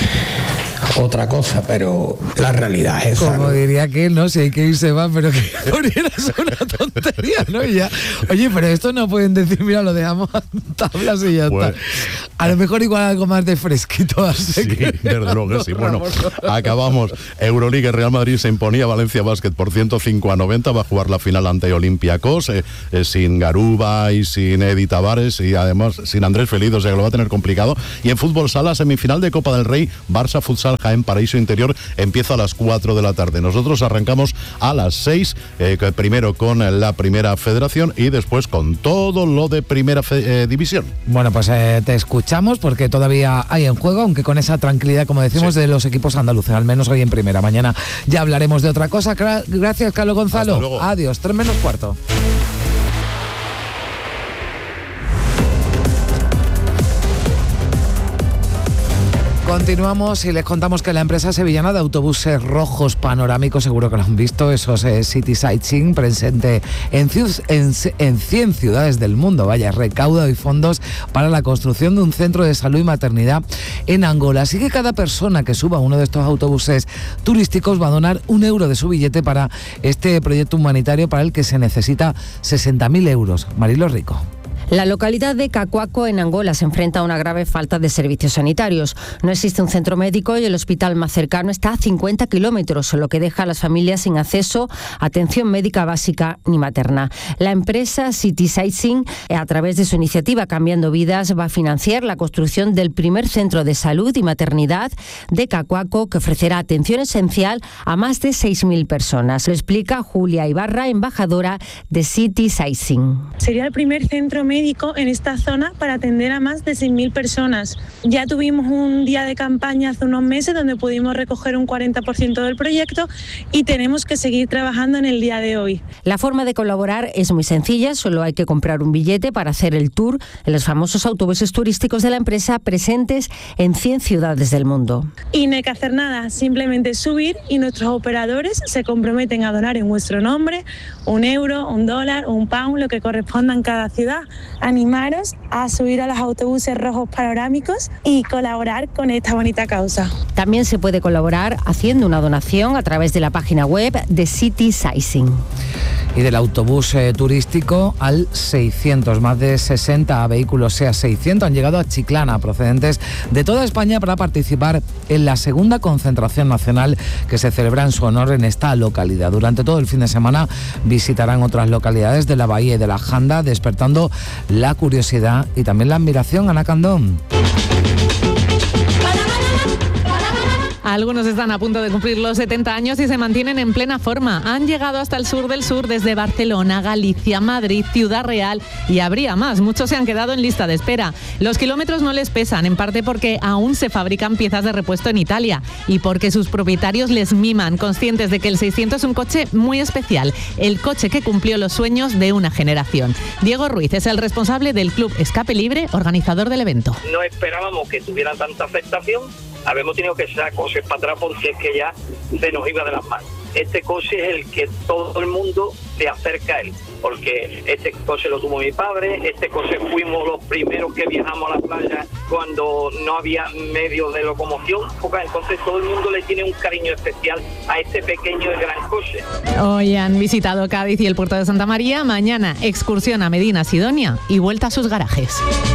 S21: otra cosa, pero la realidad es esa.
S12: Como ¿no? diría que no, si hay que irse va, pero que es una tontería, ¿no? Y ya, oye, pero esto no pueden decir, mira, lo dejamos a tablas y ya pues, está. A lo mejor igual algo más de fresquito. Así
S18: sí,
S12: que
S18: desde luego, sí. Bueno, acabamos. Euroliga, Real Madrid se imponía a Valencia Basket por ciento cinco a noventa, va a jugar la final ante Olympiacos, eh, eh, sin Garuba y sin Edi Tavares y además sin Andrés Feliz, o sea que lo va a tener complicado. Y en fútbol sala, semifinal de Copa del Rey, Barça Futsal Jaén Paraíso Interior, empieza a las cuatro de la tarde. Nosotros arrancamos a las seis, eh, primero con la primera federación y después con todo lo de primera fe, eh, división.
S12: Bueno, pues eh, te escuchamos porque todavía hay en juego, aunque con esa tranquilidad, como decimos, sí. de los equipos andaluces, al menos hoy en primera. Mañana ya hablaremos de otra cosa. Gracias, Carlos Gonzalo. Adiós, tres menos cuarto. Continuamos y les contamos que la empresa sevillana de autobuses rojos panorámicos, seguro que lo han visto, esos eh, City Sightseeing, presente en, en, en cien ciudades del mundo. Vaya, recauda hoy fondos para la construcción de un centro de salud y maternidad en Angola. Así que cada persona que suba uno de estos autobuses turísticos va a donar un euro de su billete para este proyecto humanitario, para el que se necesita sesenta mil euros. Marilo Rico.
S6: La localidad de Cacuaco, en Angola, se enfrenta a una grave falta de servicios sanitarios. No existe un centro médico y el hospital más cercano está a cincuenta kilómetros, lo que deja a las familias sin acceso a atención médica básica ni materna. La empresa City Sightseeing, a través de su iniciativa Cambiando Vidas, va a financiar la construcción del primer centro de salud y maternidad de Cacuaco, que ofrecerá atención esencial a más de seis mil personas. Lo explica Julia Ibarra, embajadora de City Sightseeing.
S22: Sería el primer centro médico en esta zona para atender a más de seis mil personas. Ya tuvimos un día de campaña hace unos meses donde pudimos recoger un cuarenta por ciento del proyecto y tenemos que seguir trabajando en el día de hoy.
S6: La forma de colaborar es muy sencilla, solo hay que comprar un billete para hacer el tour en los famosos autobuses turísticos de la empresa, presentes en cien ciudades del mundo.
S22: Y no hay que hacer nada, simplemente subir y nuestros operadores se comprometen a donar en vuestro nombre un euro, un dólar o un pound, lo que corresponda en cada ciudad. Animaros a subir a los autobuses rojos panorámicos y colaborar con esta bonita causa.
S6: También se puede colaborar haciendo una donación a través de la página web de City Sightseeing.
S12: Y del autobús eh, turístico al seiscientos, más de sesenta vehículos, sea seiscientos, han llegado a Chiclana, procedentes de toda España, para participar en la segunda concentración nacional que se celebra en su honor en esta localidad. Durante todo el fin de semana visitarán otras localidades de la Bahía y de la Janda, despertando la curiosidad y también la admiración. Ana Candón.
S2: Algunos están a punto de cumplir los setenta años y se mantienen en plena forma. Han llegado hasta el sur del sur desde Barcelona, Galicia, Madrid, Ciudad Real y habría más. Muchos se han quedado en lista de espera. Los kilómetros no les pesan, en parte porque aún se fabrican piezas de repuesto en Italia y porque sus propietarios les miman, conscientes de que el seiscientos es un coche muy especial, el coche que cumplió los sueños de una generación. Diego Ruiz es el responsable del Club Escape Libre, organizador del evento.
S3: No esperábamos que tuviera tanta aceptación, habíamos tenido que sacar cosas para atrás porque es que ya se nos iba de las manos. Este coche es el que todo el mundo se acerca a él, porque este coche lo tuvo mi padre, este coche fuimos los primeros que viajamos a la playa cuando no había medios de locomoción, entonces todo el mundo le tiene un cariño especial a este pequeño y gran coche.
S2: Hoy han visitado Cádiz y el puerto de Santa María, mañana excursión a Medina Sidonia y vuelta a sus garajes.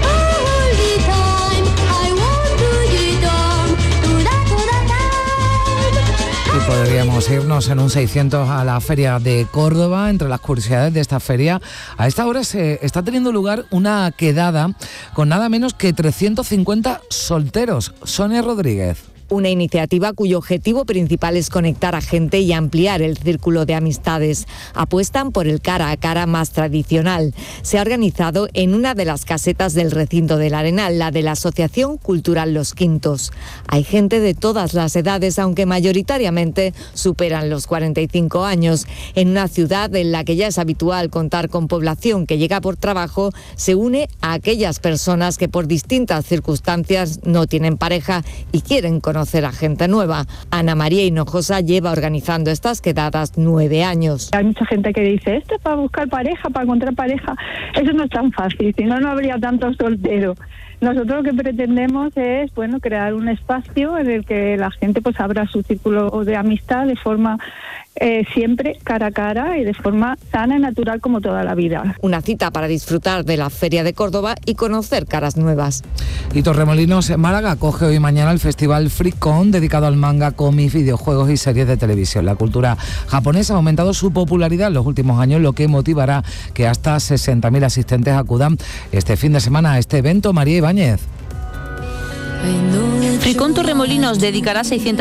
S12: Y podríamos irnos en un seiscientos a la Feria de Córdoba. Entre las curiosidades de esta feria, a esta hora se está teniendo lugar una quedada con nada menos que trescientos cincuenta solteros. Sonia Rodríguez.
S17: Una iniciativa cuyo objetivo principal es conectar a gente y ampliar el círculo de amistades. Apuestan por el cara a cara más tradicional. Se ha organizado en una de las casetas del recinto del Arenal, la de la Asociación Cultural Los Quintos. Hay gente de todas las edades, aunque mayoritariamente superan los cuarenta y cinco años. En una ciudad en la que ya es habitual contar con población que llega por trabajo, se une a aquellas personas que por distintas circunstancias no tienen pareja y quieren conocer conocer a gente nueva. Ana María Hinojosa lleva organizando estas quedadas nueve años.
S23: Hay mucha gente que dice, esto es para buscar pareja, para encontrar pareja. Eso no es tan fácil, si no, no habría tantos solteros. Nosotros lo que pretendemos es, bueno, crear un espacio en el que la gente pues abra su círculo de amistad de forma eh, siempre cara a cara y de forma sana y natural como toda la vida.
S17: Una cita para disfrutar de la Feria de Córdoba y conocer caras nuevas.
S12: Y Torremolinos en Málaga acoge hoy y mañana el festival FreeCon, dedicado al manga, cómics, videojuegos y series de televisión. La cultura japonesa ha aumentado su popularidad en los últimos años, lo que motivará que hasta sesenta mil asistentes acudan este fin de semana a este evento. María Ibáñez.
S24: FreeCon Torremolinos dedicará seiscientas